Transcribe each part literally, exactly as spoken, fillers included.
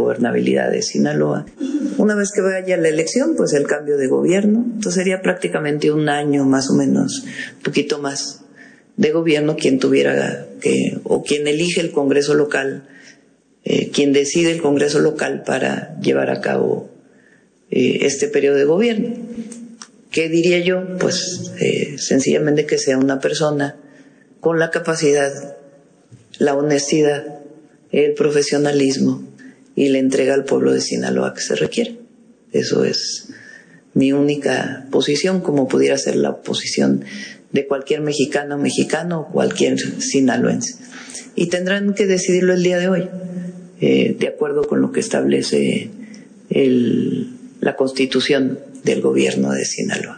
gobernabilidad de Sinaloa. Una vez que vaya la elección, pues el cambio de gobierno, entonces sería prácticamente un año más o menos, un poquito más de gobierno quien tuviera que, o quien elige el Congreso local, eh, quien decide el Congreso local para llevar a cabo eh, este periodo de gobierno. ¿Qué diría yo? Pues eh, sencillamente que sea una persona con la capacidad, la honestidad, el profesionalismo y la entrega al pueblo de Sinaloa que se requiere. Eso es mi única posición, como pudiera ser la posición de cualquier mexicano, mexicano o cualquier sinaloense. Y tendrán que decidirlo el día de hoy, eh, de acuerdo con lo que establece el, la Constitución del gobierno de Sinaloa.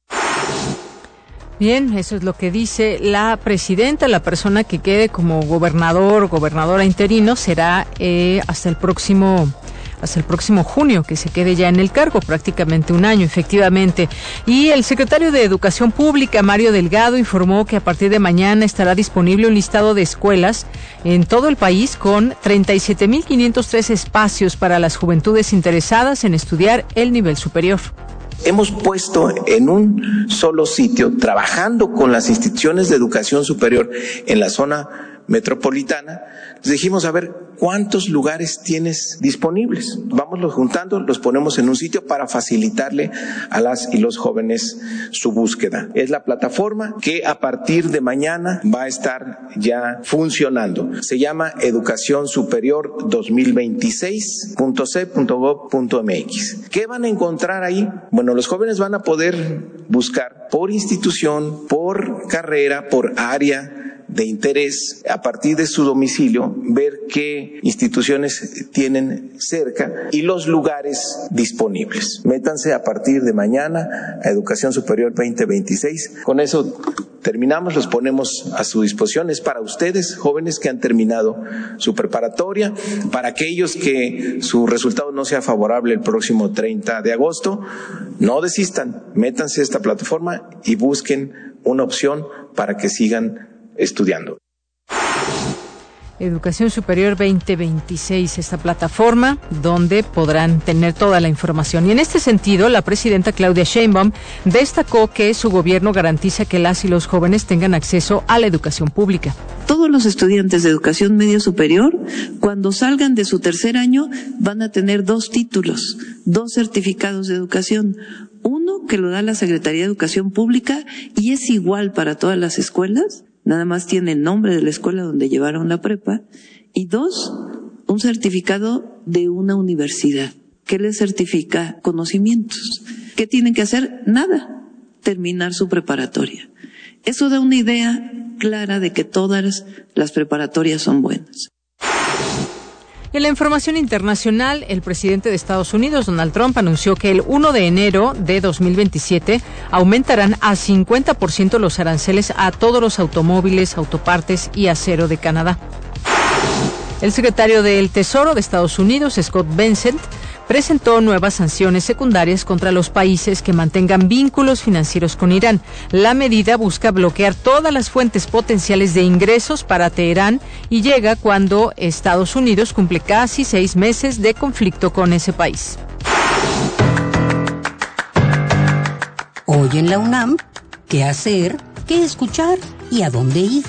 Bien, eso es lo que dice la presidenta. La persona que quede como gobernador o gobernadora interino será eh, hasta el próximo hasta el próximo junio, que se quede ya en el cargo, prácticamente un año, efectivamente. Y el secretario de Educación Pública, Mario Delgado, informó que a partir de mañana estará disponible un listado de escuelas en todo el país con treinta y siete mil quinientos tres espacios para las juventudes interesadas en estudiar el nivel superior. Hemos puesto en un solo sitio, trabajando con las instituciones de educación superior en la zona metropolitana, les dijimos, a ver, ¿cuántos lugares tienes disponibles? Vámoslos juntando, los ponemos en un sitio para facilitarle a las y los jóvenes su búsqueda. Es la plataforma que a partir de mañana va a estar ya funcionando. Se llama educación superior dos mil veintiséis punto c punto gob punto m x. ¿Qué van a encontrar ahí? Bueno, los jóvenes van a poder buscar por institución, por carrera, por área de interés, a partir de su domicilio, ver qué instituciones tienen cerca y los lugares disponibles. Métanse a partir de mañana a Educación Superior veinte veintiséis. Con eso terminamos, los ponemos a su disposición. Es para ustedes, jóvenes que han terminado su preparatoria, para aquellos que su resultado no sea favorable el próximo treinta de agosto, no desistan, métanse a esta plataforma y busquen una opción para que sigan estudiando. Educación Superior veinte veintiséis, esta plataforma donde podrán tener toda la información. Y en este sentido, la presidenta Claudia Sheinbaum destacó que su gobierno garantiza que las y los jóvenes tengan acceso a la educación pública. Todos los estudiantes de educación media superior, cuando salgan de su tercer año, van a tener dos títulos, dos certificados de educación. Uno que lo da la Secretaría de Educación Pública y es igual para todas las escuelas. Nada más tiene el nombre de la escuela donde llevaron la prepa. Y dos, un certificado de una universidad que les certifica conocimientos. ¿Qué tienen que hacer? Nada, terminar su preparatoria. Eso da una idea clara de que todas las preparatorias son buenas. En la información internacional, el presidente de Estados Unidos, Donald Trump, anunció que el primero de enero de dos mil veintisiete aumentarán a cincuenta por ciento los aranceles a todos los automóviles, autopartes y acero de Canadá. El secretario del Tesoro de Estados Unidos, Scott Bessent, presentó nuevas sanciones secundarias contra los países que mantengan vínculos financieros con Irán. La medida busca bloquear todas las fuentes potenciales de ingresos para Teherán y llega cuando Estados Unidos cumple casi seis meses de conflicto con ese país. Hoy en la UNAM, ¿qué hacer, qué escuchar y a dónde ir?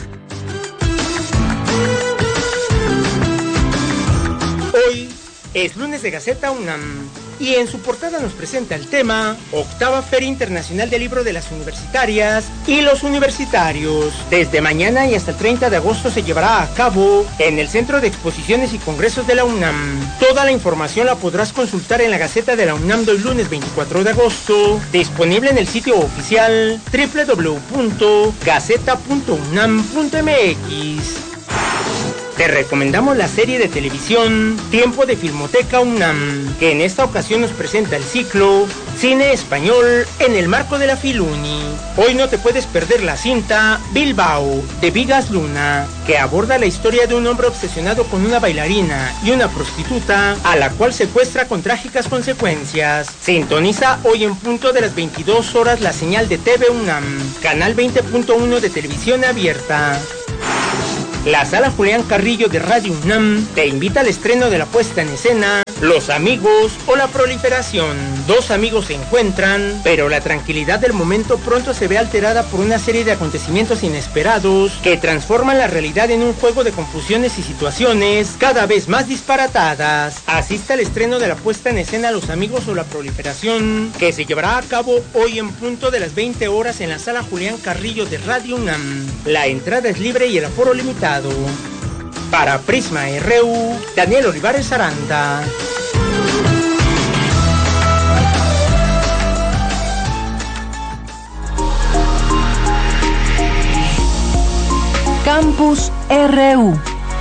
Hoy es lunes de Gaceta UNAM y en su portada nos presenta el tema Octava Feria Internacional del Libro de las Universitarias y los Universitarios. Desde mañana y hasta el treinta de agosto se llevará a cabo en el Centro de Exposiciones y Congresos de la UNAM. Toda la información la podrás consultar en la Gaceta de la UNAM del lunes veinticuatro de agosto, disponible en el sitio oficial doble u doble u doble u punto gaceta punto unam punto m x. Te recomendamos la serie de televisión Tiempo de Filmoteca UNAM, que en esta ocasión nos presenta el ciclo Cine Español en el marco de la Filuni. Hoy no te puedes perder la cinta Bilbao, de Vigas Luna, que aborda la historia de un hombre obsesionado con una bailarina y una prostituta, a la cual secuestra con trágicas consecuencias. Sintoniza hoy en punto de las veintidós horas la señal de T V UNAM, canal veinte punto uno de televisión abierta. La Sala Julián Carrillo de Radio UNAM te invita al estreno de la puesta en escena los amigos o la proliferación. Dos amigos se encuentran, pero la tranquilidad del momento pronto se ve alterada por una serie de acontecimientos inesperados que transforman la realidad en un juego de confusiones y situaciones cada vez más disparatadas. Asiste al estreno de la puesta en escena Los amigos o la proliferación, que se llevará a cabo hoy en punto de las veinte horas en la sala Julián Carrillo de Radio UNAM. La entrada es libre y el aforo limitado. Para Prisma R U, Daniel Olivares Aranda. Campus R U.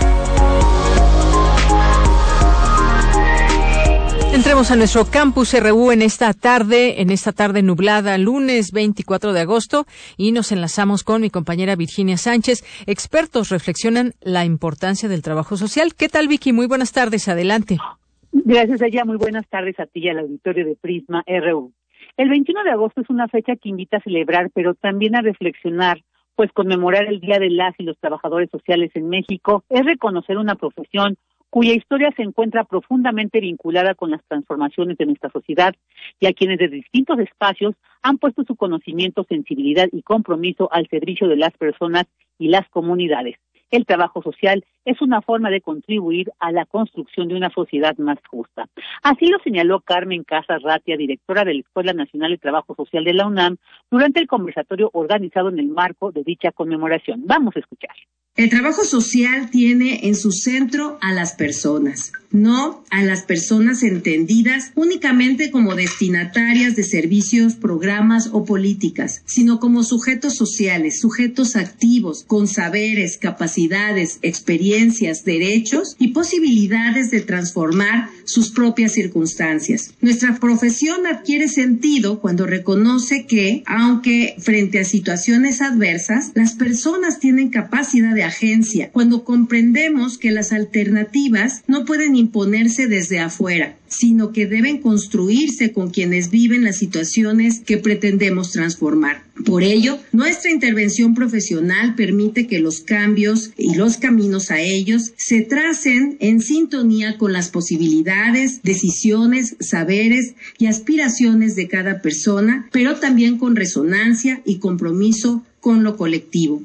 Entremos a nuestro Campus R U en esta tarde, en esta tarde nublada, lunes veinticuatro de agosto, y nos enlazamos con mi compañera Virginia Sánchez. Expertos reflexionan la importancia del trabajo social. ¿Qué tal, Vicky? Muy buenas tardes, adelante. Gracias, ella. Muy buenas tardes a ti y al auditorio de Prisma R U. El veintiuno de agosto es una fecha que invita a celebrar, pero también a reflexionar, pues conmemorar el Día de las y los Trabajadores Sociales en México es reconocer una profesión cuya historia se encuentra profundamente vinculada con las transformaciones de nuestra sociedad y a quienes desde distintos espacios han puesto su conocimiento, sensibilidad y compromiso al servicio de las personas y las comunidades. El trabajo social es una forma de contribuir a la construcción de una sociedad más justa. Así lo señaló Carmen Casas Ratia, directora de la Escuela Nacional de Trabajo Social de la UNAM, durante el conversatorio organizado en el marco de dicha conmemoración. Vamos a escuchar. El trabajo social tiene en su centro a las personas, no a las personas entendidas únicamente como destinatarias de servicios, programas o políticas, sino como sujetos sociales, sujetos activos, con saberes, capacidades, experiencias, derechos y posibilidades de transformar sus propias circunstancias. Nuestra profesión adquiere sentido cuando reconoce que, aunque frente a situaciones adversas, las personas tienen capacidad de agencia, cuando comprendemos que las alternativas no pueden imponerse desde afuera, sino que deben construirse con quienes viven las situaciones que pretendemos transformar. Por ello, nuestra intervención profesional permite que los cambios y los caminos a ellos se tracen en sintonía con las posibilidades, decisiones, saberes y aspiraciones de cada persona, pero también con resonancia y compromiso con lo colectivo.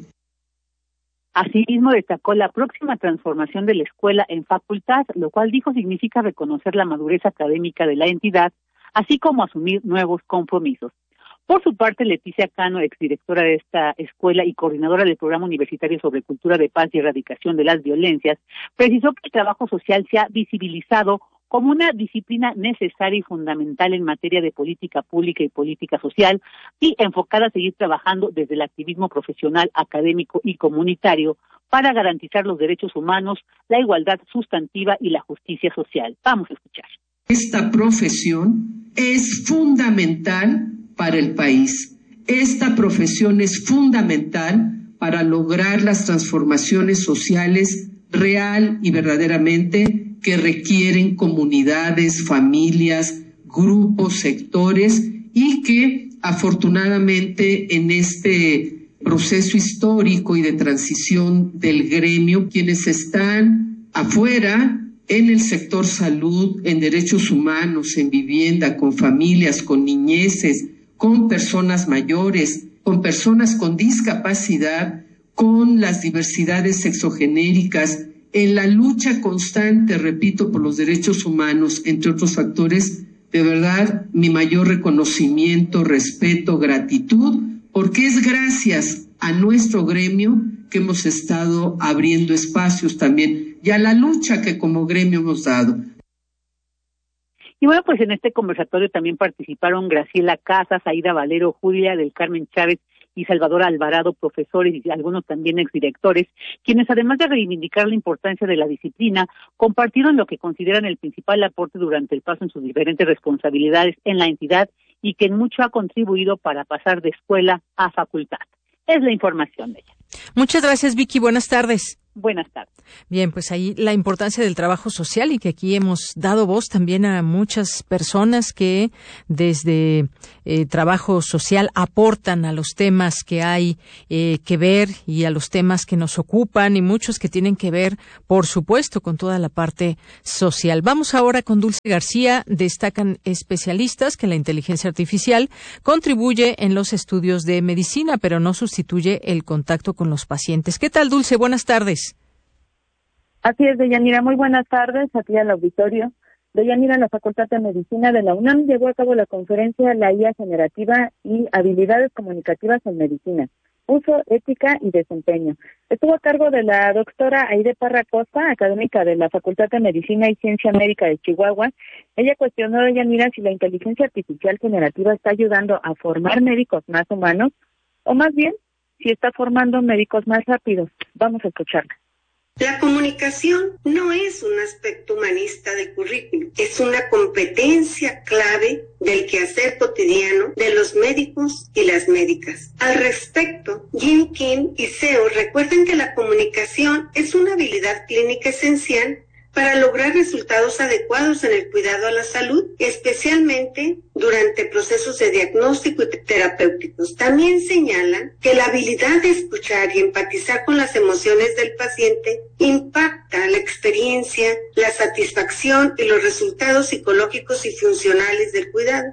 Asimismo, destacó la próxima transformación de la escuela en facultad, lo cual dijo significa reconocer la madurez académica de la entidad, así como asumir nuevos compromisos. Por su parte, Leticia Cano, exdirectora de esta escuela y coordinadora del Programa Universitario sobre Cultura de Paz y Erradicación de las Violencias, precisó que el trabajo social se ha visibilizado como una disciplina necesaria y fundamental en materia de política pública y política social, y enfocada a seguir trabajando desde el activismo profesional, académico y comunitario para garantizar los derechos humanos, la igualdad sustantiva y la justicia social. Vamos a escuchar. Esta profesión es fundamental para el país. Esta profesión es fundamental para lograr las transformaciones sociales real y verdaderamente que requieren comunidades, familias, grupos, sectores, y que afortunadamente en este proceso histórico y de transición del gremio, quienes están afuera en el sector salud, en derechos humanos, en vivienda, con familias, con niñeces, con personas mayores, con personas con discapacidad, con las diversidades sexogenéricas, en la lucha constante, repito, por los derechos humanos, entre otros factores, de verdad, mi mayor reconocimiento, respeto, gratitud, porque es gracias a nuestro gremio que hemos estado abriendo espacios también y a la lucha que como gremio hemos dado. Y bueno, pues en este conversatorio también participaron Graciela Casas, Aida Valero, Julia del Carmen Chávez y Salvador Alvarado, profesores y algunos también exdirectores, quienes además de reivindicar la importancia de la disciplina, compartieron lo que consideran el principal aporte durante el paso en sus diferentes responsabilidades en la entidad y que en mucho ha contribuido para pasar de escuela a facultad. Es la información de ella. Muchas gracias, Vicky. Buenas tardes. Buenas tardes. Bien, pues ahí la importancia del trabajo social y que aquí hemos dado voz también a muchas personas que desde eh, trabajo social aportan a los temas que hay eh, que ver y a los temas que nos ocupan y muchos que tienen que ver, por supuesto, con toda la parte social. Vamos ahora con Dulce García. Destacan especialistas que la inteligencia artificial contribuye en los estudios de medicina, pero no sustituye el contacto con los pacientes. ¿Qué tal, Dulce? Buenas tardes. Así es, Deyanira. Muy buenas tardes aquí al auditorio. Deyanira, la Facultad de Medicina de la UNAM llevó a cabo la conferencia La I A Generativa y Habilidades Comunicativas en Medicina, Uso, Ética y Desempeño. Estuvo a cargo de la doctora Aide Parra Costa, académica de la Facultad de Medicina y Ciencia Médica de Chihuahua. Ella cuestionó, Deyanira, si la inteligencia artificial generativa está ayudando a formar médicos más humanos o más bien si está formando médicos más rápidos. Vamos a escucharla. La comunicación no es un aspecto humanista del currículum, es una competencia clave del quehacer cotidiano de los médicos y las médicas. Al respecto, Jim Kim y Seo recuerdan que la comunicación es una habilidad clínica esencial para lograr resultados adecuados en el cuidado a la salud, especialmente durante procesos de diagnóstico y terapéuticos. También señalan que la habilidad de escuchar y empatizar con las emociones del paciente impacta la experiencia, la satisfacción y los resultados psicológicos y funcionales del cuidado.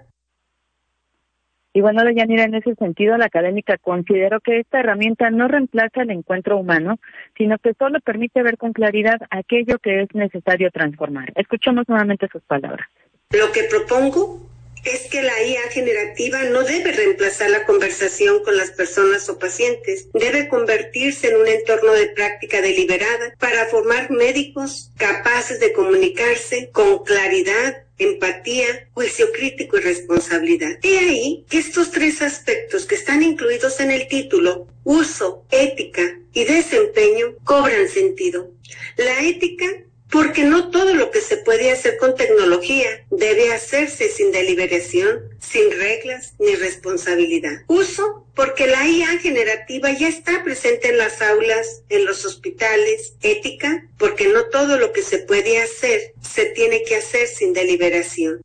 Y bueno, Deyanira, en ese sentido, la académica consideró que esta herramienta no reemplaza el encuentro humano, sino que solo permite ver con claridad aquello que es necesario transformar. Escuchemos nuevamente sus palabras. Lo que propongo es que la I A generativa no debe reemplazar la conversación con las personas o pacientes, debe convertirse en un entorno de práctica deliberada para formar médicos capaces de comunicarse con claridad, empatía, juicio crítico y responsabilidad. He ahí que estos tres aspectos que están incluidos en el título, uso, ética y desempeño, cobran sentido. La ética, porque no todo lo que se puede hacer con tecnología debe hacerse sin deliberación, sin reglas ni responsabilidad. Uso, porque la I A generativa ya está presente en las aulas, en los hospitales. Ética, porque no todo lo que se puede hacer se tiene que hacer sin deliberación.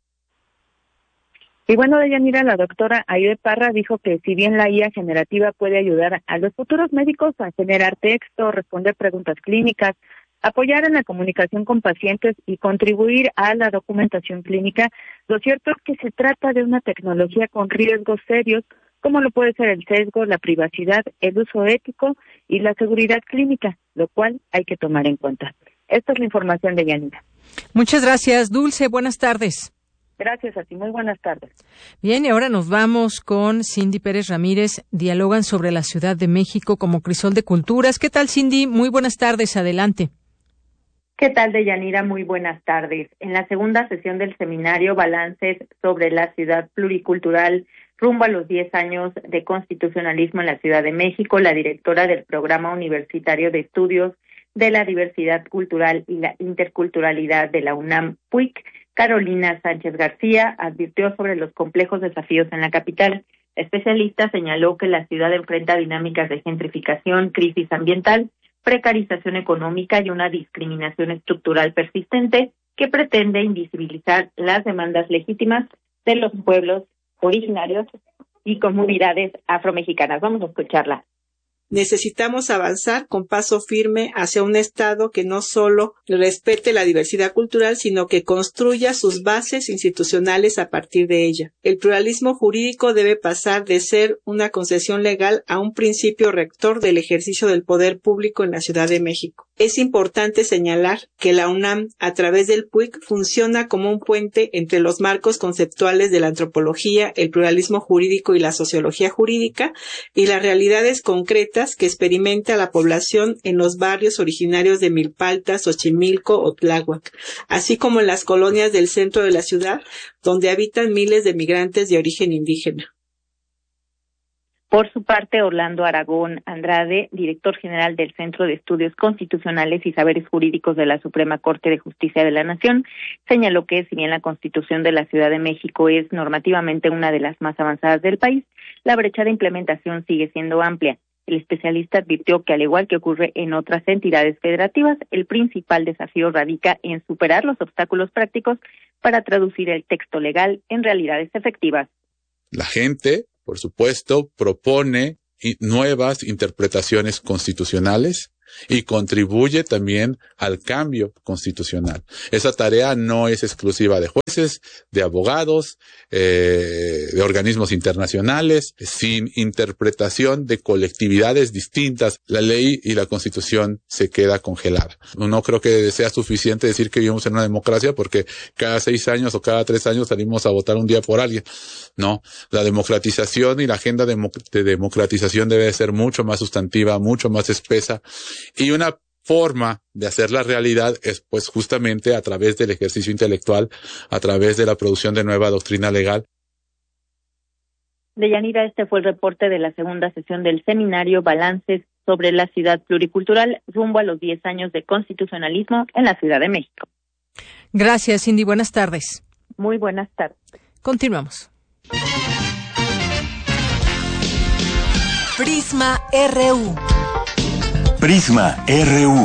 Y bueno, Deyanira, la doctora Aide Parra dijo que si bien la I A generativa puede ayudar a los futuros médicos a generar texto, responder preguntas clínicas, apoyar en la comunicación con pacientes y contribuir a la documentación clínica, lo cierto es que se trata de una tecnología con riesgos serios, como lo puede ser el sesgo, la privacidad, el uso ético y la seguridad clínica, lo cual hay que tomar en cuenta. Esta es la información de Yanira. Muchas gracias, Dulce. Buenas tardes. Gracias a ti. Muy buenas tardes. Bien, y ahora nos vamos con Cindy Pérez Ramírez. Dialogan sobre la Ciudad de México como crisol de culturas. ¿Qué tal, Cindy? Muy buenas tardes. Adelante. ¿Qué tal, Deyanira? Muy buenas tardes. En la segunda sesión del seminario Balances sobre la Ciudad Pluricultural rumbo a los diez años de constitucionalismo en la Ciudad de México, la directora del Programa Universitario de Estudios de la Diversidad Cultural y la Interculturalidad de la UNAM, P U I C, Carolina Sánchez García, advirtió sobre los complejos desafíos en la capital. La especialista señaló que la ciudad enfrenta dinámicas de gentrificación, crisis ambiental, precarización económica y una discriminación estructural persistente que pretende invisibilizar las demandas legítimas de los pueblos originarios y comunidades afromexicanas. Vamos a escucharla. Necesitamos avanzar con paso firme hacia un Estado que no solo respete la diversidad cultural, sino que construya sus bases institucionales a partir de ella. El pluralismo jurídico debe pasar de ser una concesión legal a un principio rector del ejercicio del poder público en la Ciudad de México. Es importante señalar que la UNAM, a través del P U I C, funciona como un puente entre los marcos conceptuales de la antropología, el pluralismo jurídico y la sociología jurídica y las realidades concretas que experimenta la población en los barrios originarios de Milpalta, Xochimilco o Tláhuac, así como en las colonias del centro de la ciudad, donde habitan miles de migrantes de origen indígena. Por su parte, Orlando Aragón Andrade, director general del Centro de Estudios Constitucionales y Saberes Jurídicos de la Suprema Corte de Justicia de la Nación, señaló que si bien la Constitución de la Ciudad de México es normativamente una de las más avanzadas del país, la brecha de implementación sigue siendo amplia. El especialista advirtió que, al igual que ocurre en otras entidades federativas, el principal desafío radica en superar los obstáculos prácticos para traducir el texto legal en realidades efectivas. La gente, por supuesto, propone nuevas interpretaciones constitucionales y contribuye también al cambio constitucional. Esa tarea no es exclusiva de jueces, de abogados, eh, de organismos internacionales. Sin interpretación de colectividades distintas, la ley y la Constitución se queda congelada. No creo que sea suficiente decir que vivimos en una democracia porque cada seis años o cada tres años salimos a votar un día por alguien. No, la democratización y la agenda de, de democratización debe ser mucho más sustantiva, mucho más espesa. Y una forma de hacer la realidad es pues justamente a través del ejercicio intelectual, a través de la producción de nueva doctrina legal. Deyanira, este fue el reporte de la segunda sesión del seminario Balances sobre la ciudad pluricultural rumbo a los diez años de constitucionalismo en la Ciudad de México. Gracias, Cindy. Buenas tardes. Muy buenas tardes. Continuamos. Prisma R U. Prisma R U.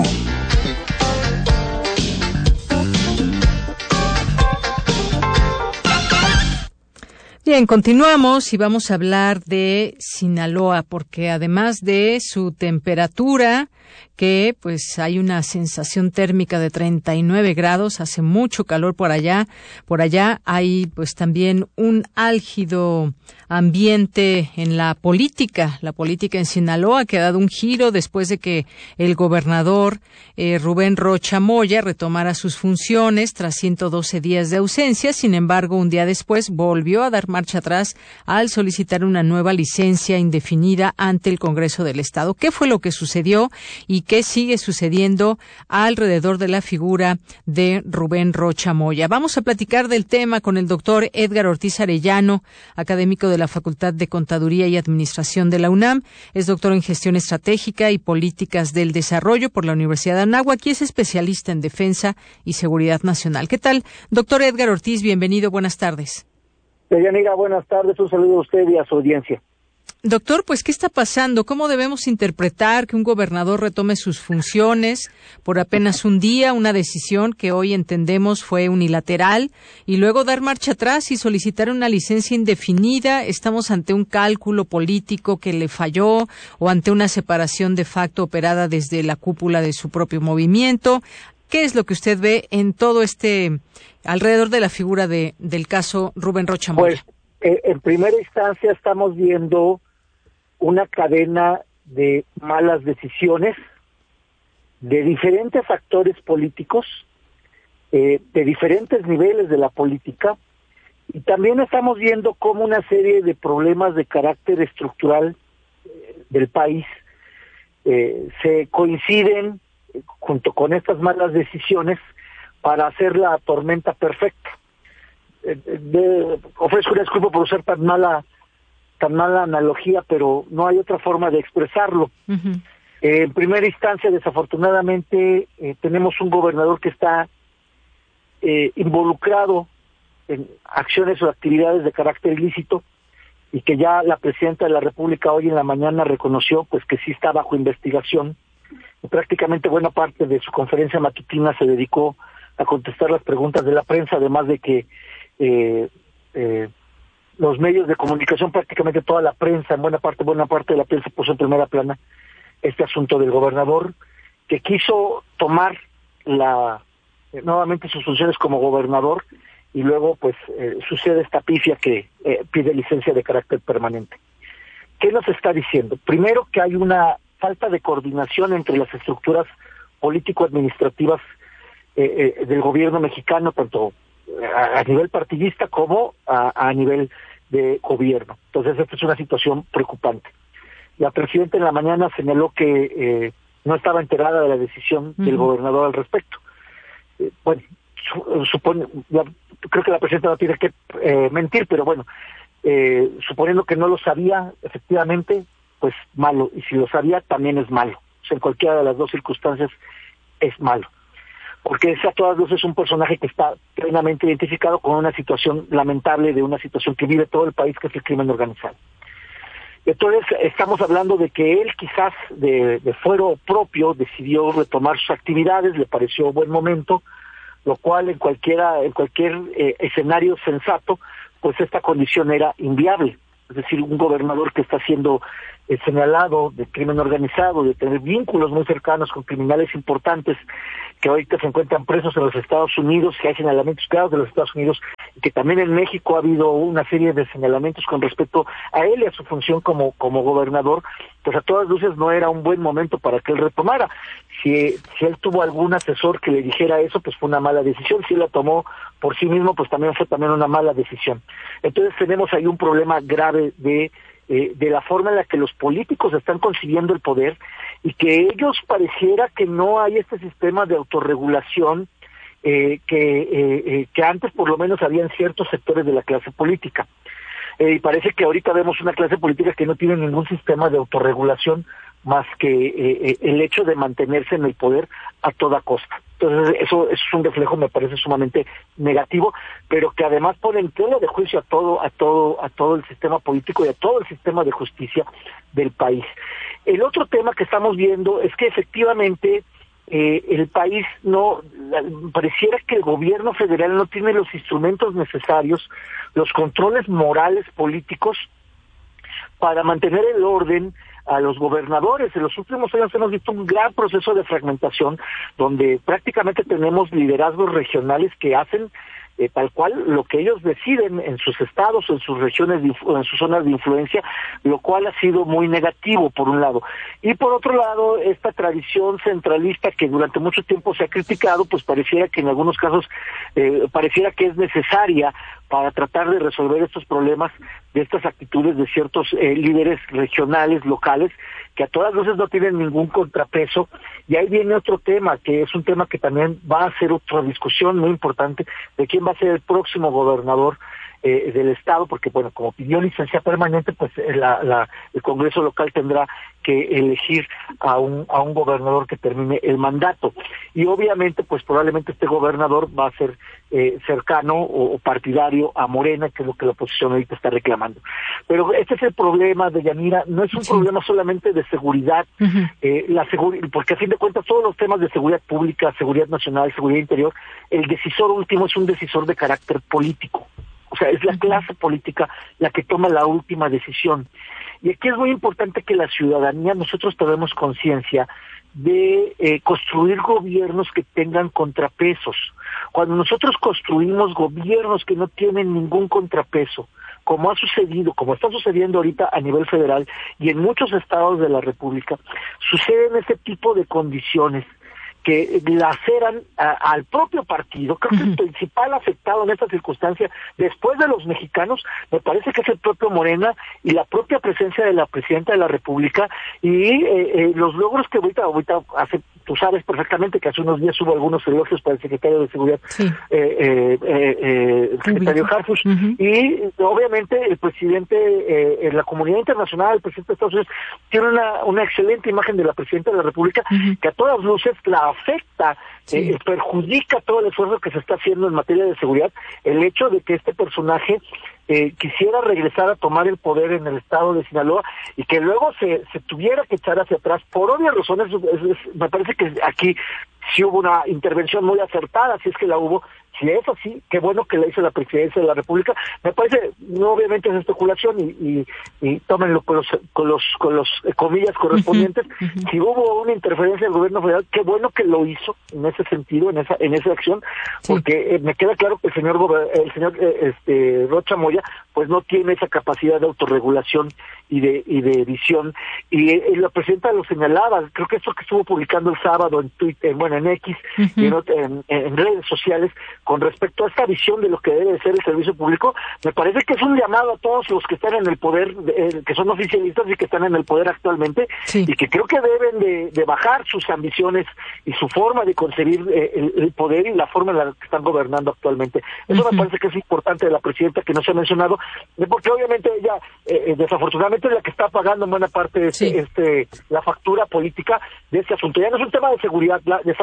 Bien, continuamos y vamos a hablar de Sinaloa, porque además de su temperatura, que pues hay una sensación térmica de treinta y nueve grados, hace mucho calor por allá, por allá hay pues también un álgido ambiente en la política, la política en Sinaloa, que ha dado un giro después de que el gobernador eh, Rubén Rocha Moya retomara sus funciones tras ciento doce días de ausencia. Sin embargo, un día después volvió a dar marcha atrás al solicitar una nueva licencia indefinida ante el Congreso del Estado. ¿Qué fue lo que sucedió y qué sigue sucediendo alrededor de la figura de Rubén Rocha Moya? Vamos a platicar del tema con el doctor Edgar Ortiz Arellano, académico de la Facultad de Contaduría y Administración de la UNAM. Es doctor en Gestión Estratégica y Políticas del Desarrollo por la Universidad de Anáhuac y es especialista en Defensa y Seguridad Nacional. ¿Qué tal, doctor Edgar Ortiz? Bienvenido, buenas tardes. Deyanira, buenas tardes, un saludo a usted y a su audiencia. Doctor, pues, ¿qué está pasando? ¿Cómo debemos interpretar que un gobernador retome sus funciones por apenas un día, una decisión que hoy entendemos fue unilateral, y luego dar marcha atrás y solicitar una licencia indefinida? ¿Estamos ante un cálculo político que le falló o ante una separación de facto operada desde la cúpula de su propio movimiento? ¿Qué es lo que usted ve en todo este, alrededor de la figura de del caso Rubén Rocha Moya? Pues, eh, en primera instancia estamos viendo una cadena de malas decisiones de diferentes actores políticos, eh, de diferentes niveles de la política, y también estamos viendo cómo una serie de problemas de carácter estructural eh, del país eh, se coinciden junto con estas malas decisiones para hacer la tormenta perfecta. Eh, de, ofrezco una disculpa por usar tan mala tan mala analogía, pero no hay otra forma de expresarlo. Uh-huh. Eh, en primera instancia, desafortunadamente, eh, tenemos un gobernador que está eh, involucrado en acciones o actividades de carácter ilícito y que ya la presidenta de la República hoy en la mañana reconoció pues que sí está bajo investigación. Y prácticamente buena parte de su conferencia matutina se dedicó a contestar las preguntas de la prensa, además de que eh, eh, los medios de comunicación, prácticamente toda la prensa, en buena parte, buena parte de la prensa puso en primera plana este asunto del gobernador, que quiso tomar la eh, nuevamente sus funciones como gobernador, y luego pues eh, sucede esta pifia que eh, pide licencia de carácter permanente. ¿Qué nos está diciendo? Primero, que hay una falta de coordinación entre las estructuras político-administrativas eh, eh, del gobierno mexicano, tanto a, a nivel partidista como a, a nivel de gobierno. Entonces, esta es una situación preocupante. La presidenta en la mañana señaló que eh, no estaba enterada de la decisión uh-huh. del gobernador al respecto. Eh, bueno, su, supone, ya, creo que la presidenta no tiene que eh, mentir, pero bueno, eh, suponiendo que no lo sabía, efectivamente, pues malo, y si lo sabía también es malo. O sea, en cualquiera de las dos circunstancias es malo, porque es a todas luces un personaje que está plenamente identificado con una situación lamentable, de una situación que vive todo el país, que es el crimen organizado. Entonces estamos hablando de que él quizás de, de fuero propio decidió retomar sus actividades, le pareció buen momento, lo cual en cualquiera en cualquier eh, escenario sensato, pues esta condición era inviable. Es decir, un gobernador que está siendo eh, señalado de crimen organizado, de tener vínculos muy cercanos con criminales importantes que ahorita se encuentran presos en los Estados Unidos, que hay señalamientos claros de los Estados Unidos, y que también en México ha habido una serie de señalamientos con respecto a él y a su función como, como gobernador, pues a todas luces no era un buen momento para que él retomara. Si, si él tuvo algún asesor que le dijera eso, pues fue una mala decisión. Si él la tomó por sí mismo, pues también fue también una mala decisión. Entonces tenemos ahí un problema grave de eh, de la forma en la que los políticos están consiguiendo el poder, y que ellos pareciera que no hay este sistema de autorregulación eh, que, eh, eh, que antes por lo menos había en ciertos sectores de la clase política. Eh, y parece que ahorita vemos una clase política que no tiene ningún sistema de autorregulación más que eh, el hecho de mantenerse en el poder a toda costa. Entonces eso, eso es un reflejo, me parece sumamente negativo, pero que además pone en tela de juicio a todo, a todo, a todo el sistema político y a todo el sistema de justicia del país. El otro tema que estamos viendo es que efectivamente eh, el país no, pareciera que el gobierno federal no tiene los instrumentos necesarios, los controles morales políticos para mantener el orden a los gobernadores. En los últimos años hemos visto un gran proceso de fragmentación, donde prácticamente tenemos liderazgos regionales que hacen eh, tal cual lo que ellos deciden en sus estados o en sus regiones, de, o en sus zonas de influencia, lo cual ha sido muy negativo por un lado. Y por otro lado, esta tradición centralista que durante mucho tiempo se ha criticado, pues pareciera que en algunos casos eh, pareciera que es necesaria para tratar de resolver estos problemas de estas actitudes de ciertos eh, líderes regionales, locales, que a todas luces no tienen ningún contrapeso. Y ahí viene otro tema, que es un tema que también va a ser otra discusión muy importante, de quién va a ser el próximo gobernador eh, del estado, porque bueno, como opinión licencia permanente, pues la, la, el Congreso local tendrá que elegir a un a un gobernador que termine el mandato, y obviamente pues probablemente este gobernador va a ser eh, cercano o, o partidario a Morena, que es lo que la oposición ahorita está reclamando. Pero este es el problema de Yanira, no es un sí. problema solamente de seguridad, uh-huh. eh, la seguri- porque a fin de cuentas todos los temas de seguridad pública, seguridad nacional, seguridad interior, el decisor último es un decisor de carácter político. O sea, es la clase política la que toma la última decisión. Y aquí es muy importante que la ciudadanía, nosotros tomemos conciencia de eh, construir gobiernos que tengan contrapesos. Cuando nosotros construimos gobiernos que no tienen ningún contrapeso, como ha sucedido, como está sucediendo ahorita a nivel federal y en muchos estados de la República, suceden este tipo de condiciones que laceran a, al propio partido. Creo que el principal afectado en esta circunstancia, después de los mexicanos, me parece que es el propio Morena y la propia presencia de la presidenta de la República, y eh, eh, los logros que ahorita, ahorita hace, tú sabes perfectamente que hace unos días hubo algunos elogios para el secretario de Seguridad, sí. eh, eh, eh, el secretario Harfuch, uh-huh. y obviamente el presidente, eh, en la comunidad internacional, el presidente de Estados Unidos, tiene una, una excelente imagen de la presidenta de la República, uh-huh. que a todas luces la afecta, sí. eh, perjudica todo el esfuerzo que se está haciendo en materia de seguridad, el hecho de que este personaje eh, quisiera regresar a tomar el poder en el estado de Sinaloa y que luego se, se tuviera que echar hacia atrás por obvias razones. Es, es, me parece que aquí sí hubo una intervención muy acertada, si es que la hubo. Si es así, qué bueno que la hizo la presidencia de la República. Me parece, no, obviamente es especulación, y, y, y tómenlo con los, con los, con los eh, comillas correspondientes. Uh-huh, uh-huh. Si hubo una interferencia del gobierno federal, qué bueno que lo hizo en ese sentido, en esa, en esa acción, sí. porque eh, me queda claro que el señor, el señor eh, este, Rocha Moya, pues no tiene esa capacidad de autorregulación y de, y de visión. Y eh, la presidenta lo señalaba, creo que esto que estuvo publicando el sábado en Twitter, bueno, en X, uh-huh. y en, en, en redes sociales, con respecto a esta visión de lo que debe ser el servicio público, me parece que es un llamado a todos los que están en el poder, eh, que son oficialistas y que están en el poder actualmente, sí. y que creo que deben de, de bajar sus ambiciones y su forma de concebir eh, el, el poder y la forma en la que están gobernando actualmente. Eso uh-huh. me parece que es importante de la presidenta, que no se ha mencionado, porque obviamente ella, eh, desafortunadamente, es la que está pagando en buena parte este, sí. este, la factura política de este asunto. Ya no es un tema de seguridad, la, desafortunadamente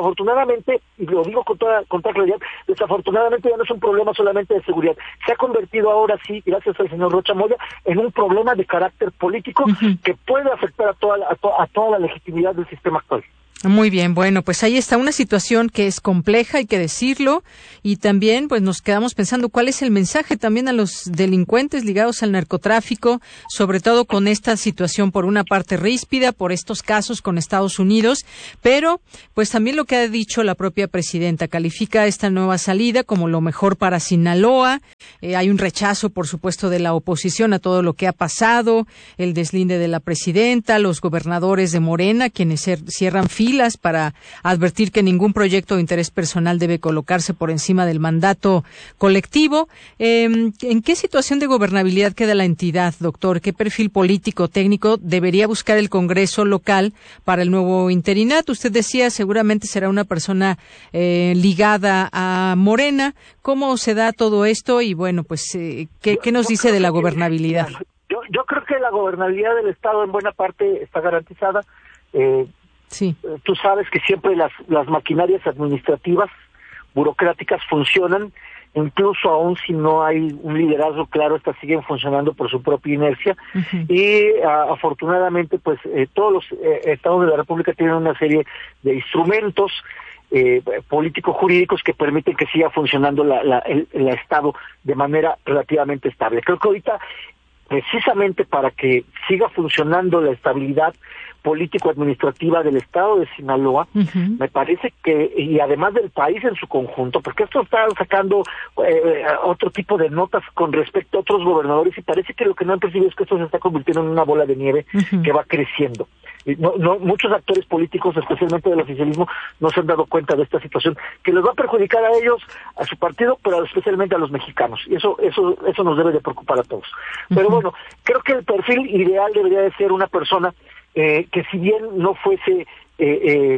desafortunadamente, y lo digo con toda, con toda claridad, desafortunadamente ya no es un problema solamente de seguridad, se ha convertido ahora sí, gracias al señor Rocha Moya, en un problema de carácter político uh-huh. que puede afectar a toda, a, to, a toda la legitimidad del sistema actual. Muy bien, bueno, pues ahí está una situación que es compleja, hay que decirlo, y también pues nos quedamos pensando cuál es el mensaje también a los delincuentes ligados al narcotráfico, sobre todo con esta situación por una parte ríspida, por estos casos con Estados Unidos, pero pues también lo que ha dicho la propia presidenta, califica esta nueva salida como lo mejor para Sinaloa, eh, hay un rechazo por supuesto de la oposición a todo lo que ha pasado, el deslinde de la presidenta, los gobernadores de Morena, quienes cierran filas para advertir que ningún proyecto de interés personal debe colocarse por encima del mandato colectivo. Eh, ¿En qué situación de gobernabilidad queda la entidad, doctor? ¿Qué perfil político, técnico debería buscar el Congreso local para el nuevo interinato? Usted decía, seguramente será una persona eh, ligada a Morena. ¿Cómo se da todo esto? Y bueno, pues, eh, ¿qué, ¿qué nos dice de la gobernabilidad? Yo, yo creo que la gobernabilidad del Estado en buena parte está garantizada. Eh, Sí. Tú sabes que siempre las, las maquinarias administrativas, burocráticas funcionan, incluso aún si no hay un liderazgo claro, estas siguen funcionando por su propia inercia. Uh-huh. Y a, afortunadamente, pues eh, todos los eh, estados de la República tienen una serie de instrumentos eh, político-jurídicos que permiten que siga funcionando la, la, el, el Estado de manera relativamente estable. Creo que ahorita, precisamente para que siga funcionando la estabilidad político-administrativa del Estado de Sinaloa, uh-huh. me parece que, y además del país en su conjunto, porque esto está sacando eh, otro tipo de notas con respecto a otros gobernadores, y parece que lo que no han percibido es que esto se está convirtiendo en una bola de nieve uh-huh. que va creciendo. No, no, muchos actores políticos, especialmente del oficialismo, no se han dado cuenta de esta situación, que les va a perjudicar a ellos, a su partido, pero especialmente a los mexicanos, y eso eso eso nos debe de preocupar a todos. Uh-huh. Pero bueno, creo que el perfil ideal debería de ser una persona Eh, que si bien no fuese eh, eh,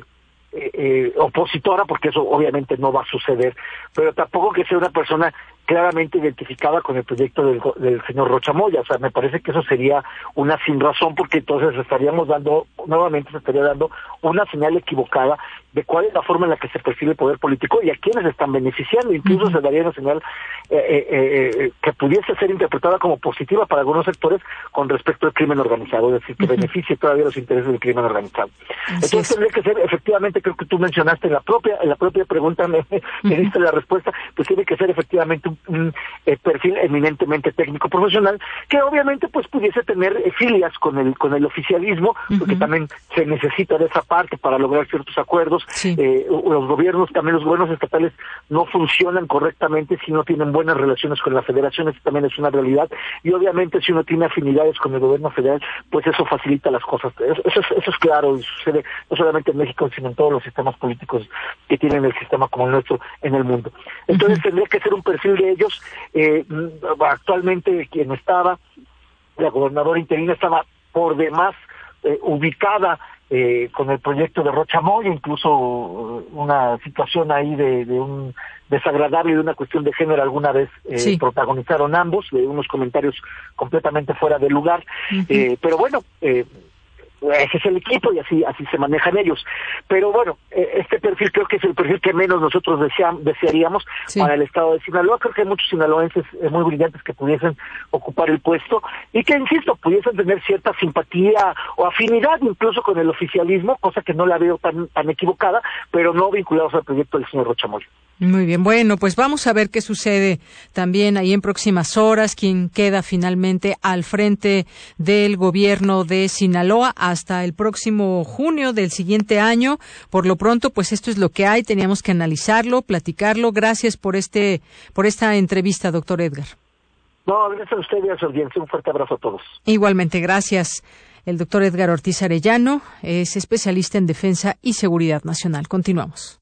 eh, opositora, porque eso obviamente no va a suceder, pero tampoco que sea una persona claramente identificada con el proyecto del, del señor Rocha Moya. O sea, me parece que eso sería una sin razón, porque entonces estaríamos dando, nuevamente se estaría dando una señal equivocada de cuál es la forma en la que se percibe el poder político y a quiénes están beneficiando. Incluso uh-huh. se daría una señal eh, eh, eh, que pudiese ser interpretada como positiva para algunos sectores con respecto al crimen organizado, es decir, que uh-huh. beneficie todavía los intereses del crimen organizado. Así Entonces es. Tendría que ser, efectivamente, creo que tú mencionaste en la propia en la propia pregunta, me, me uh-huh. diste la respuesta, pues tiene que ser efectivamente un, un eh, perfil eminentemente técnico profesional, que obviamente pues pudiese tener eh, filias con el con el oficialismo, uh-huh. porque también se necesita de esa parte para lograr ciertos acuerdos. Sí. Eh, los gobiernos, también los gobiernos estatales no funcionan correctamente si no tienen buenas relaciones con la federación, eso también es una realidad, y obviamente si uno tiene afinidades con el gobierno federal, pues eso facilita las cosas. Eso, eso, es, eso es claro, y sucede no solamente en México, sino en todos los sistemas políticos que tienen el sistema como el nuestro en el mundo. Entonces uh-huh. tendría que ser un perfil de ellos. Eh, actualmente quien estaba, la gobernadora interina, estaba por demás eh, ubicada Eh, con el proyecto de Rocha Moya, incluso uh, una situación ahí de, de un desagradable de una cuestión de género alguna vez eh, sí. protagonizaron ambos, de unos comentarios completamente fuera de lugar, uh-huh. eh, pero bueno, eh, ese es el equipo y así así se manejan ellos. Pero bueno, este perfil creo que es el perfil que menos nosotros deseam, desearíamos sí. para el estado de Sinaloa. Creo que hay muchos sinaloenses muy brillantes que pudiesen ocupar el puesto y que, insisto, pudiesen tener cierta simpatía o afinidad incluso con el oficialismo, cosa que no la veo tan, tan equivocada, pero no vinculados al proyecto del señor Rocha Moya. Muy bien, bueno, pues vamos a ver qué sucede también ahí en próximas horas, quién queda finalmente al frente del gobierno de Sinaloa hasta el próximo junio del siguiente año. Por lo pronto, pues esto es lo que hay, teníamos que analizarlo, platicarlo. Gracias por este, por esta entrevista, doctor Edgar. No, gracias a usted y a su audiencia. Un fuerte abrazo a todos. Igualmente, gracias. El doctor Edgar Ortiz Arellano es especialista en defensa y seguridad nacional. Continuamos.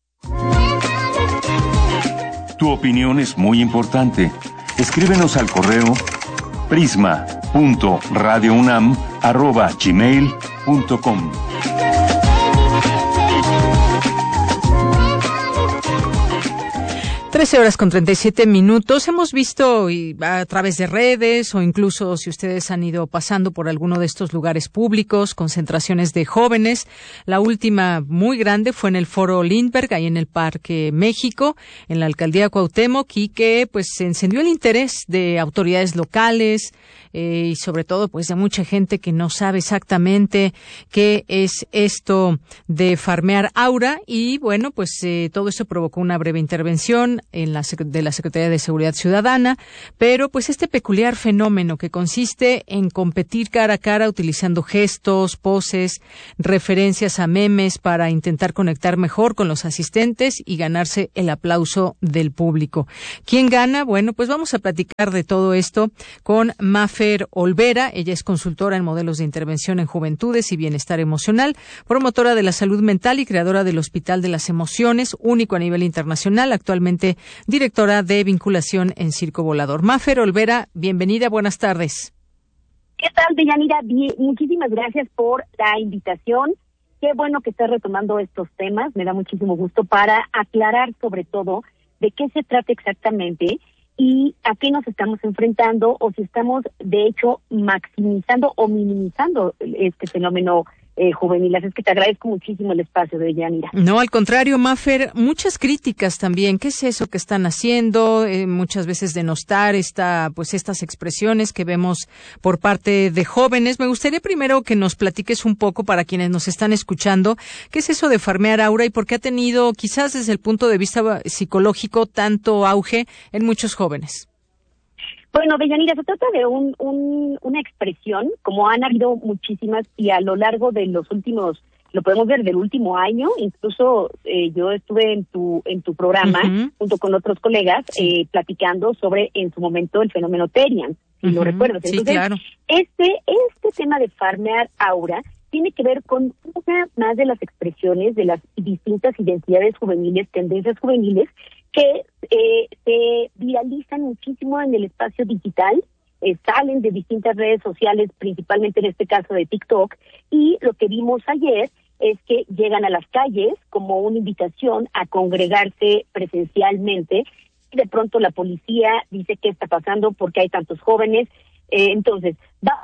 Tu opinión es muy importante. Escríbenos al correo prisma punto radio unam arroba gmail punto com. trece horas con treinta y siete minutos. Hemos visto y a través de redes o incluso si ustedes han ido pasando por alguno de estos lugares públicos, concentraciones de jóvenes. La última muy grande fue en el Foro Lindbergh, ahí en el Parque México, en la Alcaldía Cuauhtémoc, y que pues se encendió el interés de autoridades locales eh, y sobre todo pues de mucha gente que no sabe exactamente qué es esto de farmear aura. Y bueno, pues eh, todo esto provocó una breve intervención en la de la Secretaría de Seguridad Ciudadana, pero pues este peculiar fenómeno que consiste en competir cara a cara utilizando gestos, poses, referencias a memes para intentar conectar mejor con los asistentes y ganarse el aplauso del público. ¿Quién gana? Bueno, pues vamos a platicar de todo esto con Mafer Olvera. Ella es consultora en modelos de intervención en juventudes y bienestar emocional, promotora de la salud mental y creadora del Hospital de las Emociones, único a nivel internacional, actualmente directora de vinculación en Circo Volador. Mafer Olvera, bienvenida, buenas tardes. ¿Qué tal, Deyanira? Bien, muchísimas gracias por la invitación. Qué bueno que estás retomando estos temas, me da muchísimo gusto para aclarar sobre todo de qué se trata exactamente y a qué nos estamos enfrentando o si estamos, de hecho, maximizando o minimizando este fenómeno Eh, juvenil. Así es que te agradezco muchísimo el espacio de Yanira. No, al contrario, Mafer, muchas críticas también. ¿Qué es eso que están haciendo? Eh, muchas veces denostar esta, pues estas expresiones que vemos por parte de jóvenes. Me gustaría primero que nos platiques un poco para quienes nos están escuchando, ¿qué es eso de farmear aura y por qué ha tenido, quizás desde el punto de vista psicológico, tanto auge en muchos jóvenes? Bueno, Deyanira, se trata de un, un, una expresión, como han habido muchísimas, y a lo largo de los últimos, lo podemos ver del último año, incluso eh, yo estuve en tu en tu programa, uh-huh. junto con otros colegas, sí. eh, platicando sobre, en su momento, el fenómeno Terian, si uh-huh. lo recuerdas. Entonces, sí, claro. este, este tema de farmear aura tiene que ver con una más de las expresiones de las distintas identidades juveniles, tendencias juveniles, que eh, se viralizan muchísimo en el espacio digital, eh, salen de distintas redes sociales, principalmente en este caso de TikTok, y lo que vimos ayer es que llegan a las calles como una invitación a congregarse presencialmente, y de pronto la policía dice qué está pasando, porque hay tantos jóvenes, eh, entonces, va.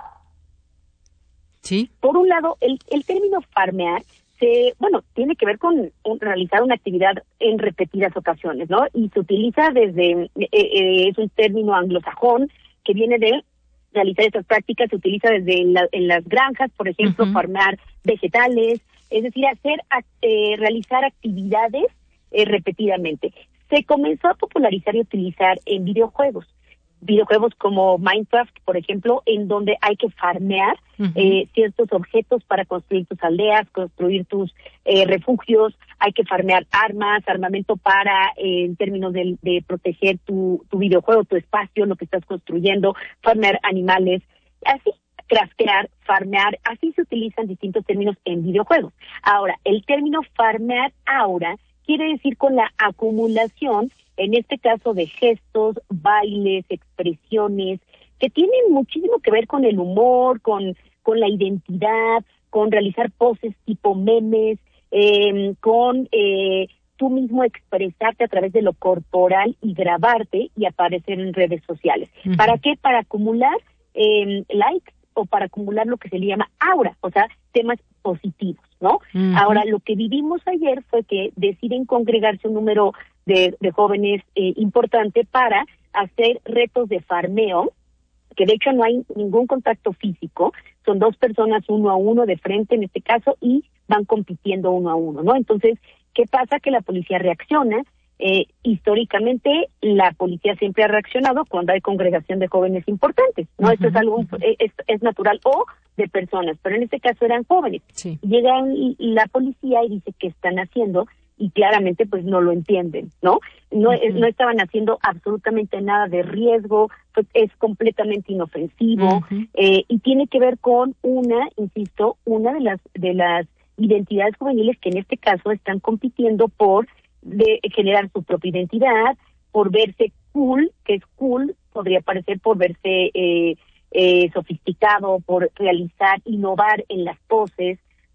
Sí. Por un lado, el, el término farmear, Se, bueno, tiene que ver con un, realizar una actividad en repetidas ocasiones, ¿no? Y se utiliza desde, eh, eh, es un término anglosajón que viene de realizar estas prácticas, se utiliza desde la, en las granjas, por ejemplo, uh-huh. farmear vegetales, es decir, hacer, eh, realizar actividades eh, repetidamente. Se comenzó a popularizar y utilizar en videojuegos. videojuegos como Minecraft, por ejemplo, en donde hay que farmear uh-huh. eh, ciertos objetos para construir tus aldeas, construir tus eh, refugios, hay que farmear armas, armamento para, eh, en términos de, de proteger tu, tu videojuego, tu espacio, lo que estás construyendo, farmear animales, así, craftear, farmear, así se utilizan distintos términos en videojuegos. Ahora, el término farmear aura quiere decir con la acumulación, en este caso de gestos, bailes, expresiones, que tienen muchísimo que ver con el humor, con, con la identidad, con realizar poses tipo memes, eh, con eh, tú mismo expresarte a través de lo corporal y grabarte y aparecer en redes sociales. Uh-huh. ¿Para qué? Para acumular eh, likes o para acumular lo que se le llama aura, o sea, temas positivos, ¿no? Uh-huh. Ahora, lo que vivimos ayer fue que deciden congregarse un número de, de jóvenes eh, importante para hacer retos de farmeo, que de hecho no hay ningún contacto físico, son dos personas uno a uno de frente en este caso y van compitiendo uno a uno, ¿no? Entonces, ¿qué pasa? Que la policía reacciona. Eh, históricamente la policía siempre ha reaccionado cuando hay congregación de jóvenes importantes, ¿no? Uh-huh. Esto es algo, es, es natural, o de personas, pero en este caso eran jóvenes. Sí. Llega la policía y dice qué están haciendo, y claramente pues no lo entienden, ¿no? No, uh-huh. es, no estaban haciendo absolutamente nada de riesgo, pues es completamente inofensivo, uh-huh. eh, y tiene que ver con una, insisto, una de las de las identidades juveniles que en este caso están compitiendo por de generar su propia identidad, por verse cool, que es cool, podría parecer por verse eh, eh, sofisticado, por realizar, innovar en las poses,